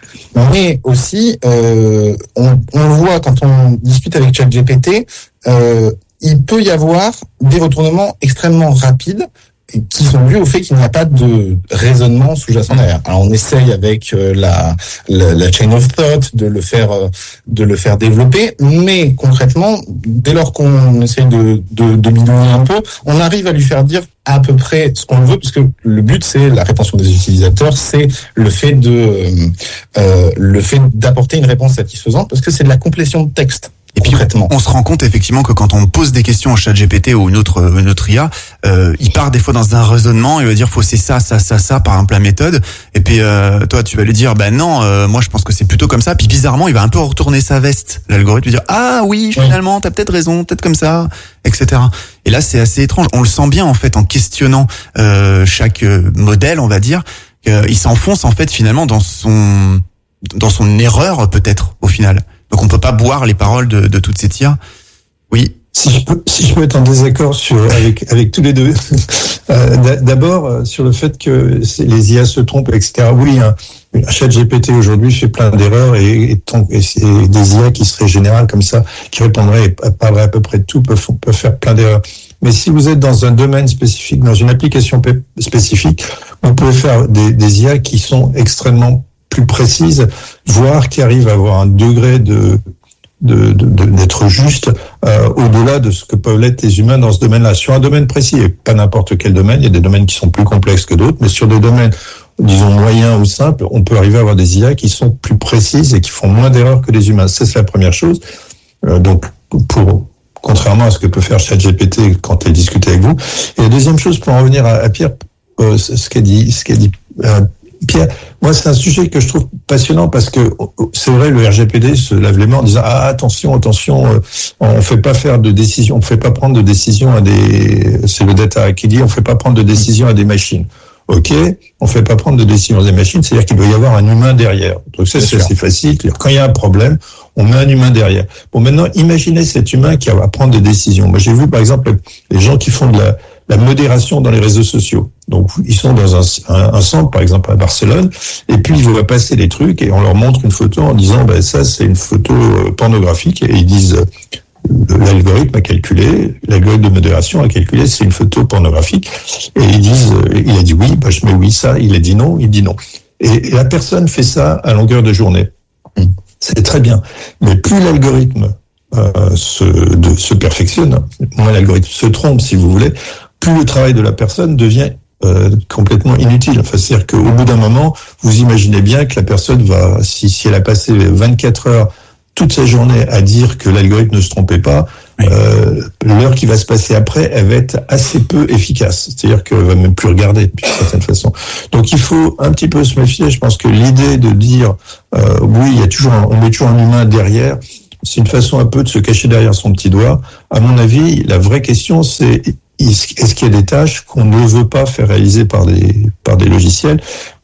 Mais aussi, euh, on, on le voit quand on discute avec ChatGPT, euh, il peut y avoir des retournements extrêmement rapides qui sont dus au fait qu'il n'y a pas de raisonnement sous-jacent derrière. Alors on essaye avec euh, la, la la chain of thought de le faire euh, de le faire développer, mais concrètement, dès lors qu'on essaye de de, de bidouiller un peu, on arrive à lui faire dire à peu près ce qu'on veut, puisque le but c'est la rétention des utilisateurs, c'est le fait de euh, le fait d'apporter une réponse satisfaisante, parce que c'est de la complétion de texte. Et puis on se rend compte effectivement que quand on pose des questions au ChatGPT ou une autre une autre I A, euh, il part des fois dans un raisonnement, il va dire faut c'est ça ça ça ça par exemple la méthode, et puis euh, toi tu vas lui dire bah non euh, moi je pense que c'est plutôt comme ça, puis bizarrement il va un peu retourner sa veste, l'algorithme, lui dire ah oui finalement t'as peut-être raison, peut-être comme ça, et cetera. Et là c'est assez étrange, on le sent bien en fait en questionnant euh, chaque modèle, on va dire, qu'il s'enfonce en fait finalement dans son dans son erreur peut-être au final. Donc on peut pas boire les paroles de, de toutes ces I A. Oui. Si je peux, si je peux être en désaccord sur avec avec tous les deux. Euh, d'abord sur le fait que les I A se trompent, et cetera. Oui, un, un ChatGPT aujourd'hui fait plein d'erreurs et, et, et c'est des I A qui seraient générales comme ça, qui répondraient et parleraient à peu près de tout, peuvent peuvent faire plein d'erreurs. Mais si vous êtes dans un domaine spécifique, dans une application spécifique, vous pouvez faire des, des I A qui sont extrêmement plus précises, voire qui arrivent à avoir un degré de, de, de, de d'être juste euh, au-delà de ce que peuvent l'être les humains dans ce domaine-là. Sur un domaine précis, et pas n'importe quel domaine, il y a des domaines qui sont plus complexes que d'autres, mais sur des domaines, disons, moyens ou simples, on peut arriver à avoir des I A qui sont plus précises et qui font moins d'erreurs que les humains. Ça, c'est la première chose. Euh, donc, pour contrairement à ce que peut faire ChatGPT quand elle discute avec vous. Et la deuxième chose, pour en revenir à, à Pierre, euh, ce qu'a dit, ce qu'a dit euh, Pierre, moi c'est un sujet que je trouve passionnant parce que c'est vrai, le R G P D se lave les mains en disant ah attention attention euh, on fait pas faire de décision, on fait pas prendre de décision à des, c'est le data qui dit on fait pas prendre de décision à des machines. Ok, on fait pas prendre de décision à des machines, c'est-à-dire qu'il doit y avoir un humain derrière. Donc ça c'est assez facile. Quand il y a un problème, on met un humain derrière. Bon maintenant, imaginez cet humain qui va prendre des décisions. Moi j'ai vu par exemple les gens qui font de la la modération dans les réseaux sociaux. Donc ils sont dans un, un, un centre, par exemple à Barcelone, et puis ils vont passer des trucs et on leur montre une photo en disant ben ça c'est une photo pornographique, et ils disent l'algorithme a calculé, l'algorithme de modération a calculé c'est une photo pornographique, et ils disent il a dit oui, ben je mets oui ça, il a dit non, il dit non. Et, et la personne fait ça à longueur de journée. C'est très bien, mais plus l'algorithme euh, se, de, se perfectionne, moins l'algorithme se trompe si vous voulez, plus le travail de la personne devient euh, complètement inutile. Enfin, c'est-à-dire qu'au bout d'un moment, vous imaginez bien que la personne va, si, si elle a passé vingt-quatre heures toute sa journée à dire que l'algorithme ne se trompait pas, oui. euh, l'heure qui va se passer après, elle va être assez peu efficace. C'est-à-dire qu'elle va même plus regarder d'une certaine façon. Donc il faut un petit peu se méfier. Je pense que l'idée de dire euh, oui, il y a toujours, un, on met toujours un humain derrière, c'est une façon un peu de se cacher derrière son petit doigt. À mon avis, la vraie question, c'est est-ce qu'il y a des tâches qu'on ne veut pas faire réaliser par des par des logiciels,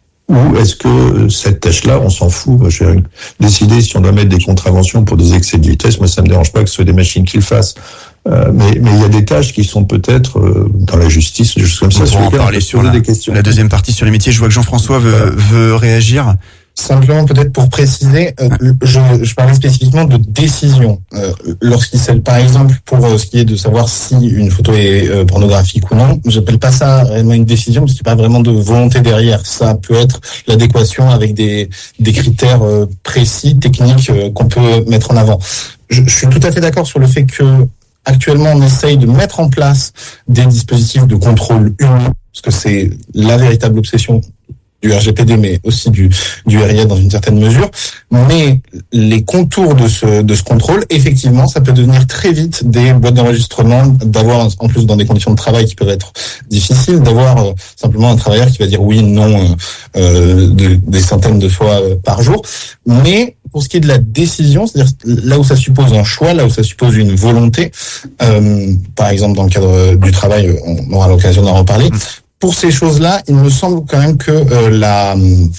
ou est-ce que cette tâche-là, on s'en fout? Je vais décider si on doit mettre des contraventions pour des excès de vitesse. Moi, ça me dérange pas que ce soit des machines qui le fassent. Euh, mais mais il y a des tâches qui sont peut-être euh, dans la justice, des choses comme ça. On va en parler sur la, la deuxième partie sur les métiers. Je vois que Jean-François veut, veut réagir. Simplement, peut-être pour préciser, euh, je, je parlais spécifiquement de décision. Euh, lorsqu'il s'agit, par exemple, pour euh, ce qui est de savoir si une photo est euh, pornographique ou non, j'appelle pas ça réellement une décision, parce qu'il n'y a pas vraiment de volonté derrière. Ça peut être l'adéquation avec des, des critères euh, précis, techniques, euh, qu'on peut mettre en avant. Je, je suis tout à fait d'accord sur le fait que actuellement, on essaye de mettre en place des dispositifs de contrôle humain, parce que c'est la véritable obsession du R G P D, mais aussi du, du R I A dans une certaine mesure. Mais les contours de ce, de ce contrôle, effectivement, ça peut devenir très vite des boîtes d'enregistrement, d'avoir, en plus dans des conditions de travail qui peuvent être difficiles, d'avoir euh, simplement un travailleur qui va dire oui, non, euh, de, des centaines de fois euh, par jour. Mais pour ce qui est de la décision, c'est-à-dire là où ça suppose un choix, là où ça suppose une volonté, euh, par exemple dans le cadre du travail, on aura l'occasion d'en reparler. Pour ces choses-là, il me semble quand même que euh, la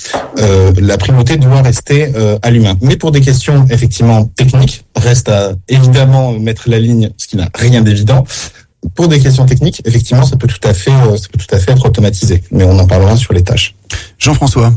euh, la primauté doit rester euh, à l'humain. Mais pour des questions effectivement techniques, reste à évidemment mettre la ligne, ce qui n'a rien d'évident. Pour des questions techniques, effectivement, ça peut tout à fait, euh, ça peut tout à fait être automatisé. Mais on en parlera sur les tâches. Jean-François.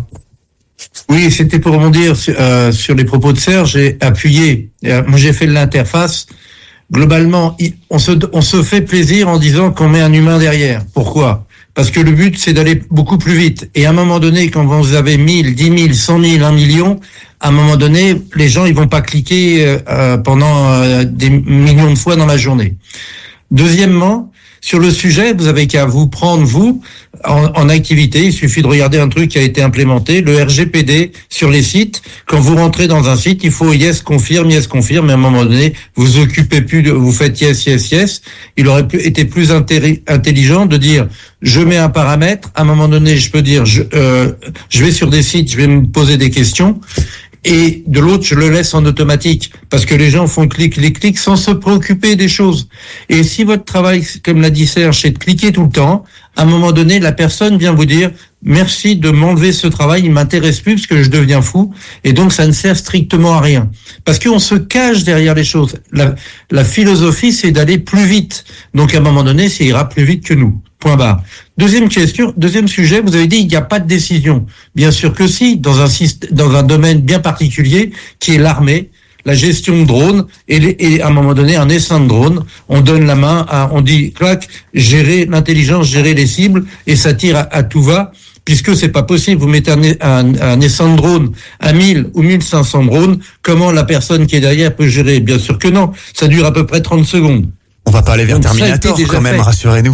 Oui, c'était pour rebondir sur, euh, sur les propos de Serge et appuyer. Euh, moi, j'ai fait de l'interface. Globalement, on se on se fait plaisir en disant qu'on met un humain derrière. Pourquoi ? Parce que le but, c'est d'aller beaucoup plus vite. Et à un moment donné, quand vous avez mille, dix mille, cent mille, un million, à un moment donné, les gens, ils vont pas cliquer euh, pendant euh, des millions de fois dans la journée. Deuxièmement, sur le sujet, vous avez qu'à vous prendre, vous, en, en activité. Il suffit de regarder un truc qui a été implémenté, le R G P D sur les sites. Quand vous rentrez dans un site, il faut yes, confirme, yes, confirme. Mais à un moment donné, vous occupez plus de, vous faites yes, yes, yes. Il aurait pu, été plus intelli- intelligent de dire, je mets un paramètre. À un moment donné, je peux dire, je, euh, je vais sur des sites, je vais me poser des questions. Et de l'autre, je le laisse en automatique, parce que les gens font clic, clic, clic, sans se préoccuper des choses. Et si votre travail, comme l'a dit Serge, c'est de cliquer tout le temps, à un moment donné, la personne vient vous dire « Merci de m'enlever ce travail, il m'intéresse plus parce que je deviens fou. » Et donc, ça ne sert strictement à rien. Parce qu'on se cache derrière les choses. La, la philosophie, c'est d'aller plus vite. Donc, à un moment donné, ça ira plus vite que nous. Point barre. Deuxième question, deuxième sujet, vous avez dit il n'y a pas de décision. Bien sûr que si, dans un système, dans un domaine bien particulier qui est l'armée, la gestion de drones et, les, et à un moment donné un essaim de drones, on donne la main à, on dit clac, gérer l'intelligence, gérer les cibles et ça tire à, à tout va. Puisque c'est pas possible, vous mettez un, un, un essaim de drones à mille ou mille cinq cents drones, comment la personne qui est derrière peut gérer? Bien sûr que non, ça dure à peu près trente secondes. On va pas aller vers Donc, Terminator quand même, fait. rassurez-nous.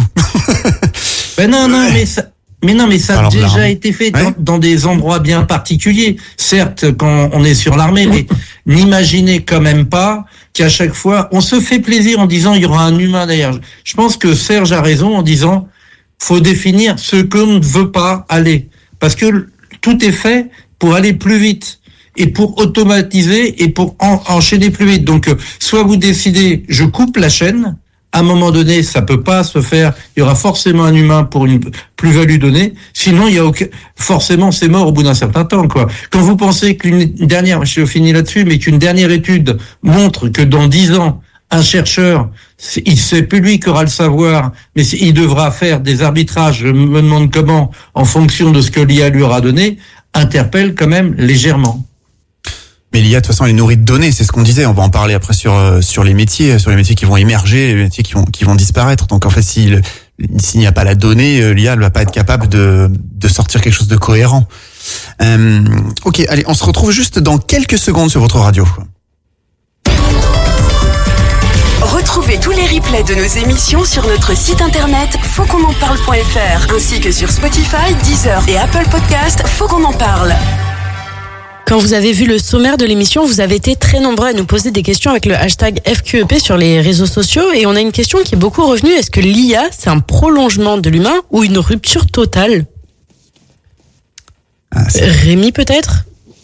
Ben non, non, mais ça, mais non, mais ça a déjà été fait ouais. dans, dans des endroits bien particuliers. Certes, quand on est sur l'armée, mais n'imaginez quand même pas qu'à chaque fois, on se fait plaisir en disant il y aura un humain derrière. Je pense que Serge a raison en disant faut définir ce qu'on ne veut pas aller. Parce que tout est fait pour aller plus vite. Et pour automatiser et pour en, enchaîner plus vite. Donc, soit vous décidez, je coupe la chaîne, à un moment donné, ça peut pas se faire, il y aura forcément un humain pour une plus-value donnée, sinon il y a aucun, forcément c'est mort au bout d'un certain temps, quoi. Quand vous pensez qu'une dernière, je finis là-dessus, mais qu'une dernière étude montre que dans dix ans, un chercheur c'est, c'est plus lui qui aura le savoir, mais il devra faire des arbitrages, je me demande comment, en fonction de ce que l'I A lui aura donné, interpelle quand même légèrement. Mais l'I A, de toute façon, elle est nourrie de données, c'est ce qu'on disait. On va en parler après sur sur les métiers, sur les métiers qui vont émerger, les métiers qui vont qui vont disparaître. Donc en fait, s'il s'il n'y a pas la donnée, l'I A ne va pas être capable de de sortir quelque chose de cohérent. Euh, ok, allez, on se retrouve juste dans quelques secondes sur votre radio. Retrouvez tous les replays de nos émissions sur notre site internet faut qu'on en parle point f r ainsi que sur Spotify, Deezer et Apple Podcast. Faut qu'on en parle. Quand vous avez vu le sommaire de l'émission, vous avez été très nombreux à nous poser des questions avec le hashtag F Q E P sur les réseaux sociaux. Et on a une question qui est beaucoup revenue. Est-ce que l'I A, c'est un prolongement de l'humain ou une rupture totale ? ah, Rémi, peut-être ?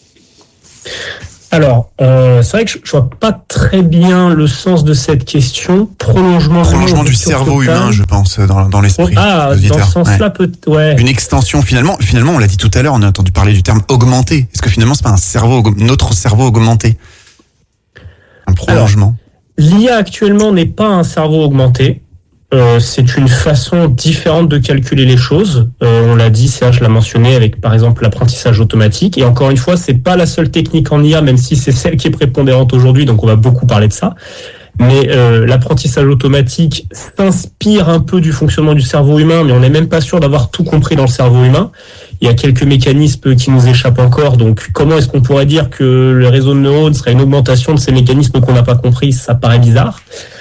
Alors, euh, c'est vrai que je, je vois pas très bien le sens de cette question. Prolongement, Prolongement du cerveau totale. humain, je pense, dans, dans l'esprit. Ah, dans ce sens-là, ouais. peut ouais. Une extension, finalement. Finalement, on l'a dit tout à l'heure, on a entendu parler du terme augmenté. Est-ce que finalement, c'est pas un cerveau, notre cerveau augmenté ? Un prolongement. Alors, l'I A actuellement n'est pas un cerveau augmenté. Euh, c'est une façon différente de calculer les choses. Euh, on l'a dit, Serge l'a mentionné avec par exemple l'apprentissage automatique. Et encore une fois, c'est pas la seule technique en I A, même si c'est celle qui est prépondérante aujourd'hui. Donc on va beaucoup parler de ça. Mais euh, l'apprentissage automatique s'inspire un peu du fonctionnement du cerveau humain, mais on n'est même pas sûr d'avoir tout compris dans le cerveau humain. Il y a quelques mécanismes qui nous échappent encore. Donc comment est-ce qu'on pourrait dire que le réseau de neurones serait une augmentation de ces mécanismes qu'on n'a pas compris ? Ça paraît bizarre.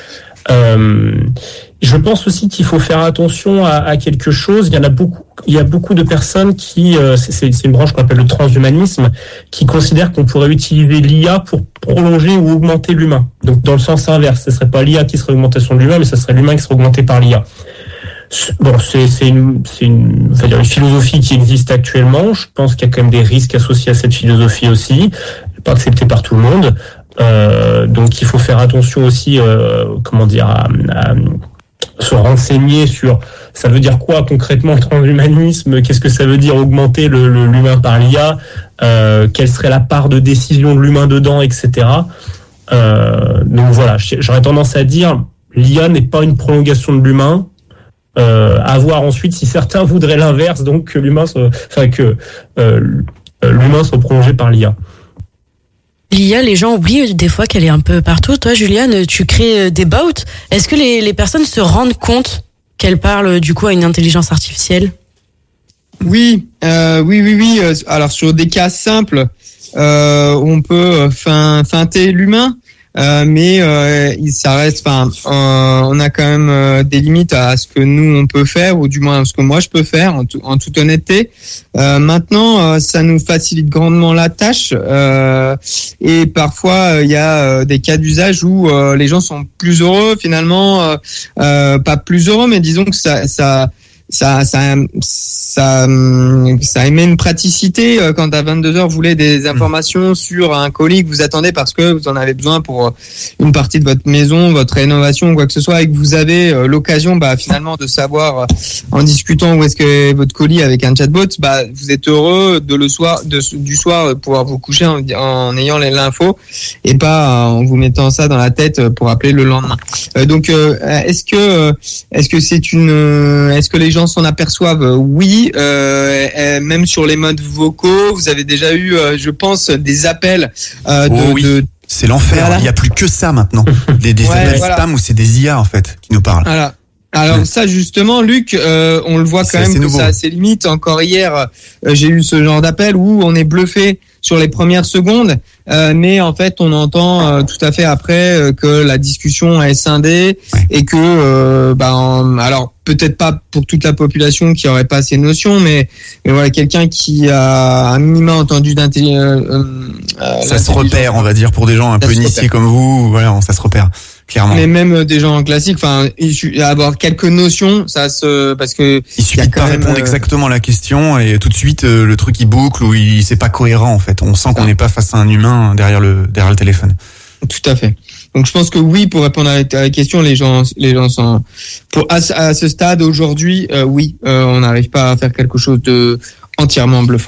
Euh, je pense aussi qu'il faut faire attention à, à quelque chose. Il y en a beaucoup, il y a beaucoup de personnes qui, euh, c'est, c'est une branche qu'on appelle le transhumanisme, qui considèrent qu'on pourrait utiliser l'I A pour prolonger ou augmenter l'humain. Donc dans le sens inverse, ce serait pas l'I A qui serait augmentation de l'humain, mais ce serait l'humain qui serait augmenté par l'I A. Bon, c'est, c'est une, c'est une, enfin, une philosophie qui existe actuellement. Je pense qu'il y a quand même des risques associés à cette philosophie aussi, pas acceptée par tout le monde. Euh, donc il faut faire attention aussi, euh, comment dire, à, à se renseigner sur ça veut dire quoi concrètement le transhumanisme, qu'est-ce que ça veut dire augmenter le, le, l'humain par l'I A, euh, quelle serait la part de décision de l'humain dedans, et cetera. Euh, donc voilà, j'aurais tendance à dire l'I A n'est pas une prolongation de l'humain. Euh, à voir ensuite si certains voudraient l'inverse, donc que l'humain soit, enfin que euh, l'humain soit prolongé par l'I A. L'I A, les gens oublient des fois qu'elle est un peu partout. Toi, Juliane, tu crées des bots. Est-ce que les, les personnes se rendent compte qu'elle parle du coup à une intelligence artificielle ? Oui, euh, oui, oui, oui. Alors sur des cas simples, euh, on peut fin, feinter l'humain, euh, mais euh, ça reste. Enfin, euh, on a quand même euh, des limites à ce que nous on peut faire, ou du moins à ce que moi je peux faire, en, tout, en toute honnêteté. Euh, maintenant, euh, ça nous facilite grandement la tâche, euh, et parfois il euh, y a euh, des cas d'usage où euh, les gens sont plus heureux finalement, euh, euh, pas plus heureux, mais disons que ça, ça, ça, ça, ça, ça émet une praticité quand à vingt-deux heures vous voulez des informations sur un colis que vous attendez parce que vous en avez besoin pour une partie de votre maison, votre rénovation ou quoi que ce soit, et que vous avez l'occasion, bah, finalement, de savoir en discutant où est-ce que est votre colis avec un chatbot, bah, vous êtes heureux de le soir, de, du soir, de pouvoir vous coucher en, en ayant l'info et pas en vous mettant ça dans la tête pour appeler le lendemain. Euh, donc, euh, est-ce que, est-ce que c'est une, est-ce que les gens s'en aperçoivent? Oui, euh, même sur les modes vocaux, vous avez déjà eu, euh, je pense, des appels euh, de, oh oui. de... C'est l'enfer. Voilà. Il n'y a plus que ça maintenant. Des, des ouais, appels voilà. spam où c'est des I A en fait qui nous parlent. Voilà. Alors ouais. ça justement, Luc, euh, on le voit quand c'est, même c'est que nouveau. Ça a ses limites. Encore hier, euh, j'ai eu ce genre d'appel où on est bluffé sur les premières secondes, euh, mais en fait on entend euh, tout à fait après euh, que la discussion est scindée ouais. et que, euh, bah, en, alors peut-être pas pour toute la population qui aurait pas ces notions, mais, mais voilà, quelqu'un qui a un minima entendu d'intelligence. Euh, euh, ça se repère, on va dire, pour des gens un peu initiés comme vous, voilà, ça se repère. Clairement. Mais même des gens classiques, enfin, avoir quelques notions, ça se, parce que il suffit de pas même... répondre exactement à la question et tout de suite euh, le truc il boucle ou il c'est pas cohérent en fait. On sent qu'on n'est pas face à un humain derrière le derrière le téléphone. Tout à fait. Donc je pense que oui, pour répondre à la question, les gens, les gens sont pour à, à ce stade aujourd'hui, euh, oui, euh, on n'arrive pas à faire quelque chose de entièrement bluffant.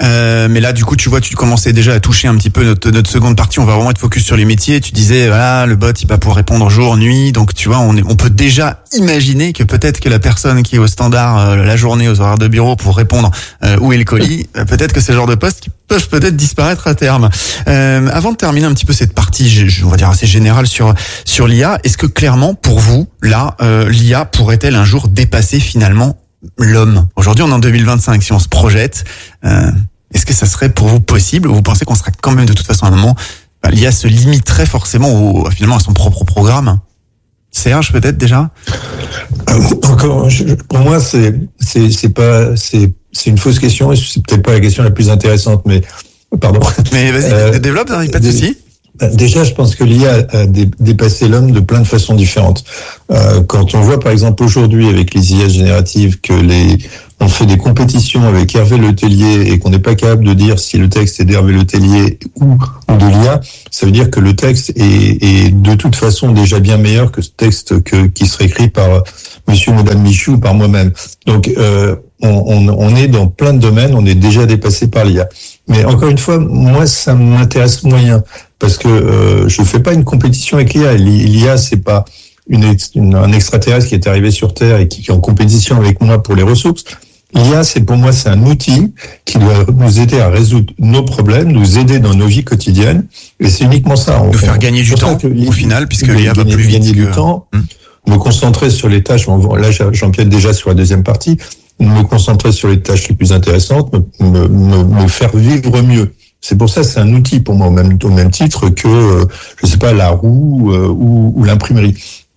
Euh, mais là, du coup, tu vois, tu commençais déjà à toucher un petit peu notre, notre seconde partie. On va vraiment être focus sur les métiers. Tu disais, voilà, le bot, il va pouvoir répondre jour, nuit. Donc, tu vois, on, est, on peut déjà imaginer que peut-être que la personne qui est au standard euh, la journée aux horaires de bureau pour répondre euh, où est le colis, euh, peut-être que c'est le genre de postes qui peuvent peut-être disparaître à terme. Euh, avant de terminer un petit peu cette partie, je, on va dire assez générale sur sur l'I A, est-ce que clairement, pour vous, là, euh, l'I A pourrait-elle un jour dépasser finalement l'homme? Aujourd'hui, on est en deux mille vingt-cinq. Si on se projette, euh, est-ce que ça serait pour vous possible, ou vous pensez qu'on sera quand même de toute façon à un moment, bah, l'I A se limiterait forcément au, finalement à son propre programme? Serge, peut-être déjà. Euh, encore, je, pour moi, c'est c'est c'est pas c'est c'est une fausse question et c'est peut-être pas la question la plus intéressante, mais pardon. Mais vas-y, euh, développe, hein, pas de souci. Déjà, je pense que l'I A a dépassé l'homme de plein de façons différentes. Euh, quand on voit, par exemple, aujourd'hui, avec les I A génératives, que les on fait des compétitions avec Hervé Letellier et qu'on n'est pas capable de dire si le texte est d'Hervé Letellier ou, ou de l'I A, ça veut dire que le texte est, est de toute façon déjà bien meilleur que ce texte que, qui serait écrit par Monsieur ou Madame Michou ou par moi-même. Donc, euh, on, on, on est dans plein de domaines, on est déjà dépassé par l'I A. Mais encore une fois, moi, ça m'intéresse moyen. Parce que euh, je fais pas une compétition avec l'I A. L'I A, c'est pas une, une, un extraterrestre qui est arrivé sur Terre et qui, qui est en compétition avec moi pour les ressources. L'I A, c'est pour moi, c'est un outil qui doit nous aider à résoudre nos problèmes, nous aider dans nos vies quotidiennes. Et c'est uniquement ça. Nous faire gagner du temps, au final, puisque l'I A va plus vite gagner que... du temps, hum. me concentrer sur les tâches. Là, j'empiète déjà sur la deuxième partie. Me concentrer sur les tâches les plus intéressantes, me, me, me faire vivre mieux. C'est pour ça, c'est un outil pour moi au même, au même titre que, euh, je sais pas, la roue euh, ou, ou l'imprimerie.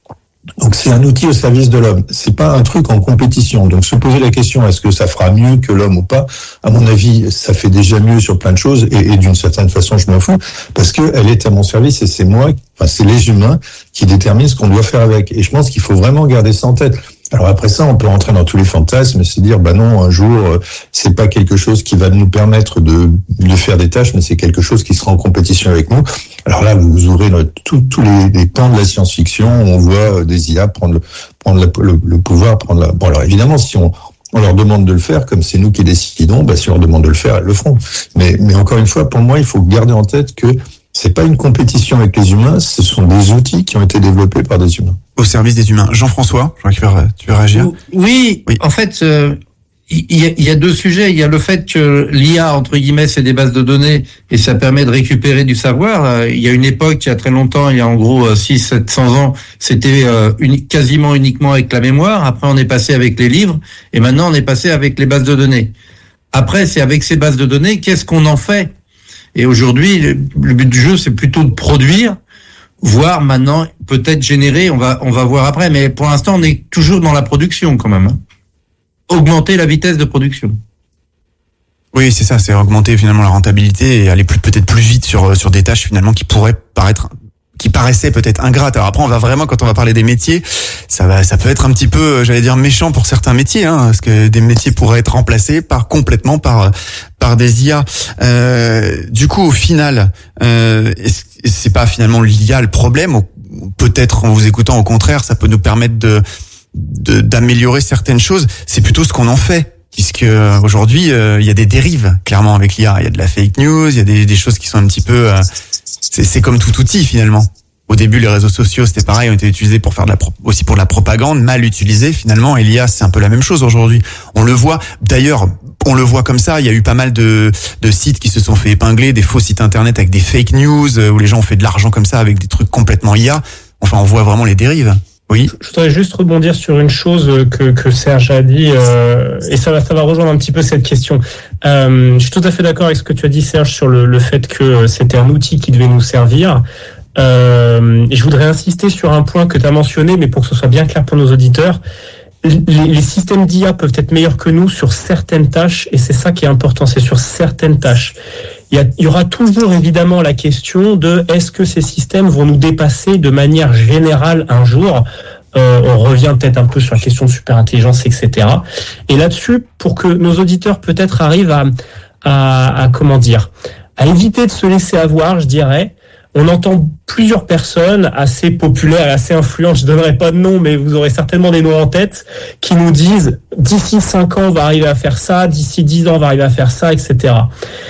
Donc c'est un outil au service de l'homme. C'est pas un truc en compétition. Donc se poser la question, est-ce que ça fera mieux que l'homme ou pas? À mon avis, ça fait déjà mieux sur plein de choses et, et d'une certaine façon, je m'en fous parce que elle est à mon service et c'est moi, enfin c'est les humains qui déterminent ce qu'on doit faire avec. Et je pense qu'il faut vraiment garder ça en tête. Alors après ça, on peut rentrer dans tous les fantasmes et se dire, bah non, un jour, c'est pas quelque chose qui va nous permettre de, de faire des tâches, mais c'est quelque chose qui sera en compétition avec nous. Alors là, vous aurez tous tous les, les pans de la science-fiction, on voit des I A prendre le, prendre la, le, le pouvoir, prendre la... Bon, alors évidemment, si on, on leur demande de le faire, comme c'est nous qui décidons, bah si on leur demande de le faire, elles le feront. Mais, mais encore une fois, pour moi, il faut garder en tête que c'est pas une compétition avec les humains, ce sont des outils qui ont été développés par des humains. Au service des humains. Jean-François, je crois que tu veux réagir. Oui, oui. En fait, euh, il, y a, il y a deux sujets. Il y a le fait que l'I A, entre guillemets, c'est des bases de données et ça permet de récupérer du savoir. Il y a une époque, il y a très longtemps, il y a en gros six cents, sept cents ans, c'était euh, uni- quasiment uniquement avec la mémoire. Après, on est passé avec les livres et maintenant, on est passé avec les bases de données. Après, c'est avec ces bases de données, qu'est-ce qu'on en fait? Et aujourd'hui, le, le but du jeu, c'est plutôt de produire, voire maintenant peut-être générer. On va, on va voir après. Mais pour l'instant, on est toujours dans la production quand même. Hein. Augmenter la vitesse de production. Oui, c'est ça. C'est augmenter finalement la rentabilité et aller plus, peut-être plus vite sur sur des tâches finalement qui pourraient paraître, qui paraissaient peut-être ingrates. Alors après, on va vraiment, quand on va parler des métiers, ça va, ça peut être un petit peu, j'allais dire, méchant pour certains métiers, hein, parce que des métiers pourraient être remplacés par complètement par par des I A. Euh, du coup, au final, euh, c'est pas finalement l'I A le problème. Peut-être en vous écoutant, au contraire, ça peut nous permettre de, de d'améliorer certaines choses. C'est plutôt ce qu'on en fait. Puisque aujourd'hui, euh, il y a des dérives clairement avec l'I A. Il y a de la fake news, il y a des, des choses qui sont un petit peu. Euh, c'est, c'est comme tout outil finalement. Au début, les réseaux sociaux, c'était pareil, ont été utilisés pour faire de la pro- aussi pour de la propagande, mal utilisés finalement. Et l'I A, c'est un peu la même chose aujourd'hui. On le voit. D'ailleurs, on le voit comme ça. Il y a eu pas mal de, de sites qui se sont fait épingler, des faux sites internet avec des fake news où les gens ont fait de l'argent comme ça avec des trucs complètement I A. Enfin, on voit vraiment les dérives. Oui. Je voudrais juste rebondir sur une chose que, que Serge a dit, euh, et ça va, ça va rejoindre un petit peu cette question. Euh, je suis tout à fait d'accord avec ce que tu as dit, Serge, sur le, le fait que c'était un outil qui devait nous servir. Euh, et je voudrais insister sur un point que tu as mentionné, mais pour que ce soit bien clair pour nos auditeurs. Les, les systèmes d'I A peuvent être meilleurs que nous sur certaines tâches, et c'est ça qui est important, c'est sur certaines tâches. Il y, a, il y aura toujours évidemment la question de est-ce que ces systèmes vont nous dépasser de manière générale un jour. Euh, on revient peut-être un peu sur la question de superintelligence, et cetera. Et là-dessus, pour que nos auditeurs peut-être arrivent à, à, à comment dire, à éviter de se laisser avoir, je dirais, on entend plusieurs personnes assez populaires et assez influentes, je donnerai pas de nom, mais vous aurez certainement des noms en tête, qui nous disent d'ici cinq ans on va arriver à faire ça, d'ici dix ans on va arriver à faire ça, et cetera.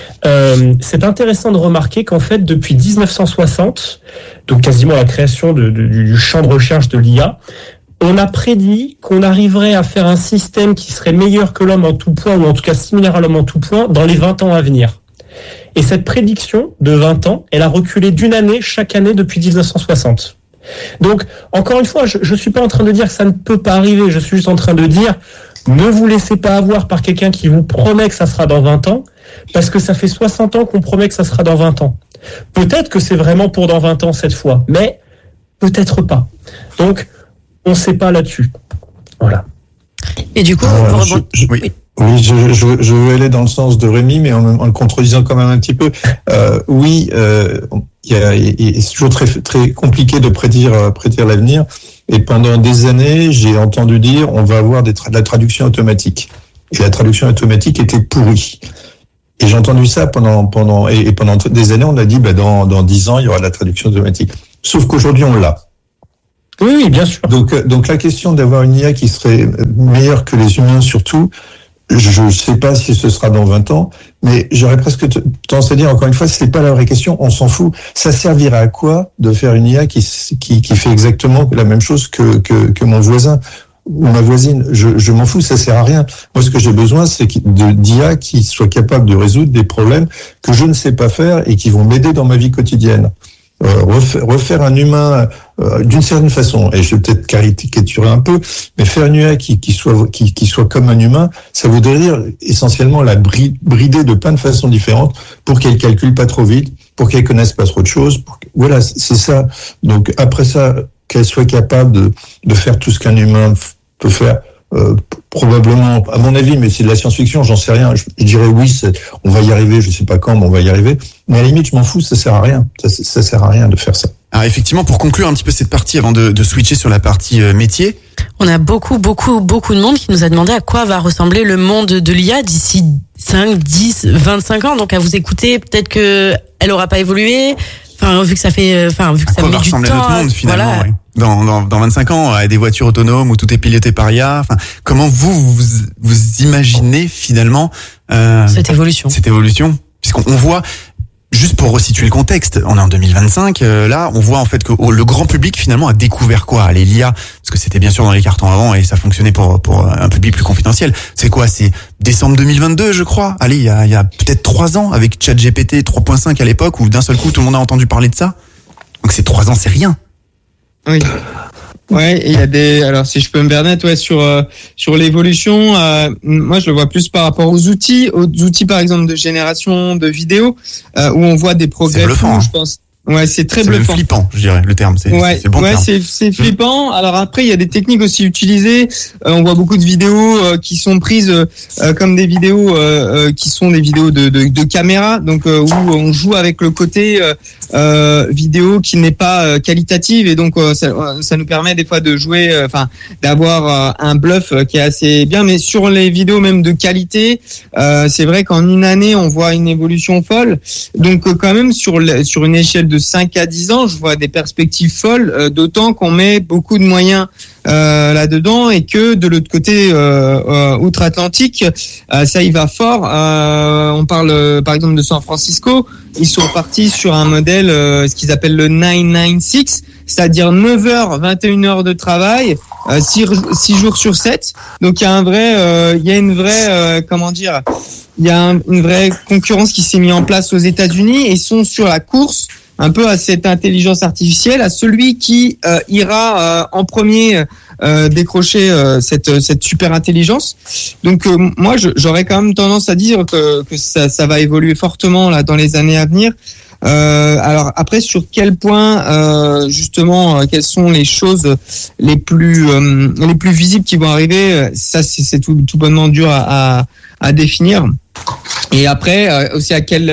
Euh, c'est intéressant de remarquer qu'en fait depuis dix-neuf cent soixante, donc quasiment la création de, de, du champ de recherche de l'I A, on a prédit qu'on arriverait à faire un système qui serait meilleur que l'homme en tout point, ou en tout cas similaire à l'homme en tout point, dans les vingt ans à venir. Et cette prédiction de vingt ans, elle a reculé d'une année chaque année depuis dix-neuf cent soixante. Donc, encore une fois, je ne suis pas en train de dire que ça ne peut pas arriver, je suis juste en train de dire, ne vous laissez pas avoir par quelqu'un qui vous promet que ça sera dans vingt ans, parce que ça fait soixante ans qu'on promet que ça sera dans vingt ans. Peut-être que c'est vraiment pour dans vingt ans cette fois, mais peut-être pas. Donc, on ne sait pas là-dessus. Voilà. Et du coup, Alors, on je, rebond... je, oui. Oui, je, je, je veux aller dans le sens de Rémi, mais en, en le contredisant quand même un petit peu. Euh, oui, euh, y a, y a, c'est toujours très, très compliqué de prédire, prédire l'avenir. Et pendant des années, j'ai entendu dire on va avoir des tra- de la traduction automatique. Et la traduction automatique était pourrie. Et j'ai entendu ça pendant pendant et, et pendant des années, on a dit bah dans dans dix ans il y aura de la traduction automatique. Sauf qu'aujourd'hui on l'a. Oui, oui, bien sûr. Donc donc la question d'avoir une I A qui serait meilleure que les humains surtout. Je ne sais pas si ce sera dans vingt ans, mais j'aurais presque tendance à dire, encore une fois, c'est pas la vraie question, on s'en fout. Ça servira à quoi de faire une I A qui, qui, qui fait exactement la même chose que, que, que mon voisin ou ma voisine? Je, je m'en fous, ça sert à rien. Moi, ce que j'ai besoin, c'est de, d'I A qui soit capable de résoudre des problèmes que je ne sais pas faire et qui vont m'aider dans ma vie quotidienne. Euh, refaire, refaire un humain euh, d'une certaine façon, et je vais peut-être caricaturer un peu, mais faire une I A qui, qui soit qui, qui soit comme un humain, ça voudrait dire essentiellement la brider de plein de façons différentes pour qu'elle calcule pas trop vite, pour qu'elle connaisse pas trop de choses. Pour que, voilà, c'est ça. Donc après ça, qu'elle soit capable de, de faire tout ce qu'un humain peut faire. Euh, probablement, à mon avis, mais c'est de la science-fiction, j'en sais rien. Je, je dirais oui, c'est, on va y arriver, je sais pas quand, mais on va y arriver. Mais à la limite, je m'en fous, ça sert à rien. Ça, ça sert à rien de faire ça. Alors effectivement, pour conclure un petit peu cette partie, avant de, de switcher sur la partie euh, métier, on a beaucoup, beaucoup, beaucoup de monde qui nous a demandé à quoi va ressembler le monde de l'I A d'ici cinq, dix, vingt-cinq ans. Donc à vous écouter, peut-être que elle aura pas évolué. Enfin, vu que ça fait, enfin, vu que à ça quoi met va du temps. ressembler notre monde finalement, Voilà. ouais. Dans, dans, dans vingt-cinq ans, à des voitures autonomes où tout est piloté par I A. Enfin, comment vous, vous, vous imaginez finalement euh, Cette évolution. Cette évolution, puisqu'on on voit, juste pour resituer le contexte, on est en deux mille vingt-cinq, euh, là, on voit en fait que oh, le grand public finalement a découvert quoi? Allez, l'I A, parce que c'était bien sûr dans les cartons avant et ça fonctionnait pour pour un public plus confidentiel. C'est quoi? C'est décembre deux mille vingt-deux, je crois. Allez, il y a, il y a peut-être trois ans avec ChatGPT trois point cinq à l'époque où d'un seul coup tout le monde a entendu parler de ça. Donc ces trois ans, c'est rien. Oui. Ouais, et il y a des. Alors, si je peux me permettre, ouais, sur euh, sur l'évolution, euh, moi je le vois plus par rapport aux outils, aux outils par exemple de génération de vidéos, euh, où on voit des progrès. C'est bluffant, fous, hein. je pense. Ouais, c'est très C'est bluffant. flippant, je dirais, le terme. C'est, Ouais, c'est le bon ouais, terme. c'est c'est flippant. Alors après, il y a des techniques aussi utilisées. Euh, on voit beaucoup de vidéos euh, qui sont prises euh, comme des vidéos euh, euh, qui sont des vidéos de de, de caméra, donc euh, où on joue avec le côté euh, euh, vidéo qui n'est pas euh, qualitative et donc euh, ça, ça nous permet des fois de jouer, enfin euh, d'avoir euh, un bluff qui est assez bien. Mais sur les vidéos même de qualité, euh, c'est vrai qu'en une année, on voit une évolution folle. Donc euh, quand même sur le, sur une échelle de de cinq à dix ans, je vois des perspectives folles, euh, d'autant qu'on met beaucoup de moyens euh, là-dedans et que de l'autre côté euh, euh, outre-Atlantique, euh, ça y va fort. Euh, on parle euh, par exemple de San Francisco, ils sont partis sur un modèle, euh, ce qu'ils appellent le neuf cent quatre-vingt-seize, c'est-à-dire neuf heures, vingt et une heures de travail, euh, six jours sur sept. Donc il y a un vrai, euh, il y a une vraie, euh, comment dire, il y a un, une vraie concurrence qui s'est mise en place aux États-Unis et ils sont sur la course un peu à cette intelligence artificielle, à celui qui euh, ira euh, en premier euh, décrocher euh, cette cette super intelligence. Donc euh, moi, je, j'aurais quand même tendance à dire que que ça ça va évoluer fortement là dans les années à venir. Euh, alors après, sur quel point euh, justement, euh, quelles sont les choses les plus euh, les plus visibles qui vont arriver, ça c'est, c'est tout, tout bonnement dur à, à, à définir. Et après euh, aussi à quelle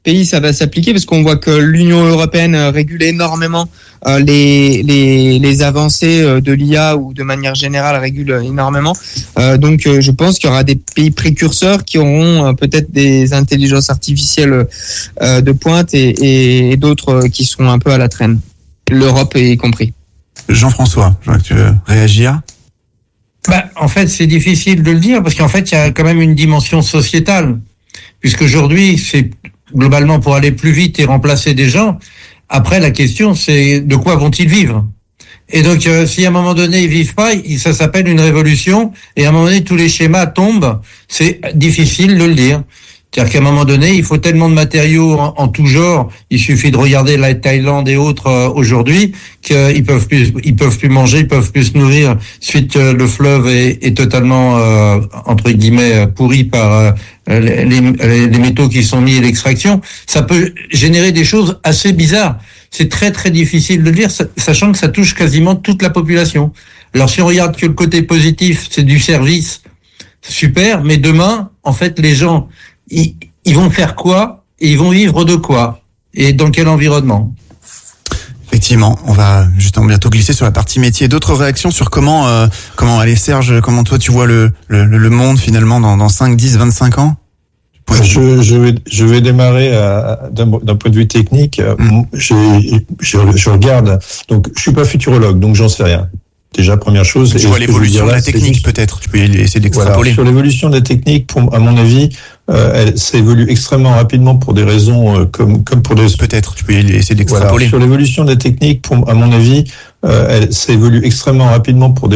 pays ça va s'appliquer, parce qu'on voit que l'Union européenne régule énormément euh, les, les les avancées de l'I A, ou de manière générale régule énormément. Euh, donc euh, je pense qu'il y aura des pays précurseurs qui auront euh, peut-être des intelligences artificielles euh, de pointe, et, et, et d'autres qui seront un peu à la traîne. L'Europe y compris. Jean-François, je vois que tu veux réagir. Bah, en fait, c'est difficile de le dire parce qu'en fait, il y a quand même une dimension sociétale. Puisqu'aujourd'hui, c'est globalement pour aller plus vite et remplacer des gens. Après, la question, c'est de quoi vont-ils vivre? Et donc, euh, si à un moment donné, ils vivent pas, ça s'appelle une révolution. Et à un moment donné, tous les schémas tombent. C'est difficile de le dire. C'est-à-dire qu'à un moment donné, il faut tellement de matériaux en, en tout genre. Il suffit de regarder la Thaïlande et autres euh, aujourd'hui qu'ils peuvent plus, ils peuvent plus manger, ils peuvent plus se nourrir. Suite, euh, le fleuve est, est totalement euh, entre guillemets pourri par euh, les, les, les métaux qui sont mis et l'extraction. Ça peut générer des choses assez bizarres. C'est très très difficile de le dire, sachant que ça touche quasiment toute la population. Alors si on regarde que le côté positif, c'est du service, super. Mais demain, en fait, les gens Ils, ils vont faire quoi et ils vont vivre de quoi et dans quel environnement? Effectivement, on va justement bientôt glisser sur la partie métier. D'autres réactions sur comment, euh, comment, allez Serge, comment toi tu vois le, le, le monde finalement dans, dans cinq, dix, vingt-cinq ans? Je, je vais, je vais démarrer à, d'un, d'un point de vue technique. Mmh. J'ai, je, je regarde, donc je suis pas futurologue, donc j'en sais rien. Déjà, première chose. Tu vois l'évolution de la technique, peut-être. Tu peux essayer d'extrapoler. Voilà. Sur l'évolution de la technique, pour, à mon avis, euh, elle, ça évolue extrêmement rapidement pour des raisons euh, comme, comme pour des. Peut-être. Tu peux essayer d'extrapoler. Voilà. Sur l'évolution de la technique, pour, à mon avis, euh, elle, ça évolue extrêmement rapidement pour des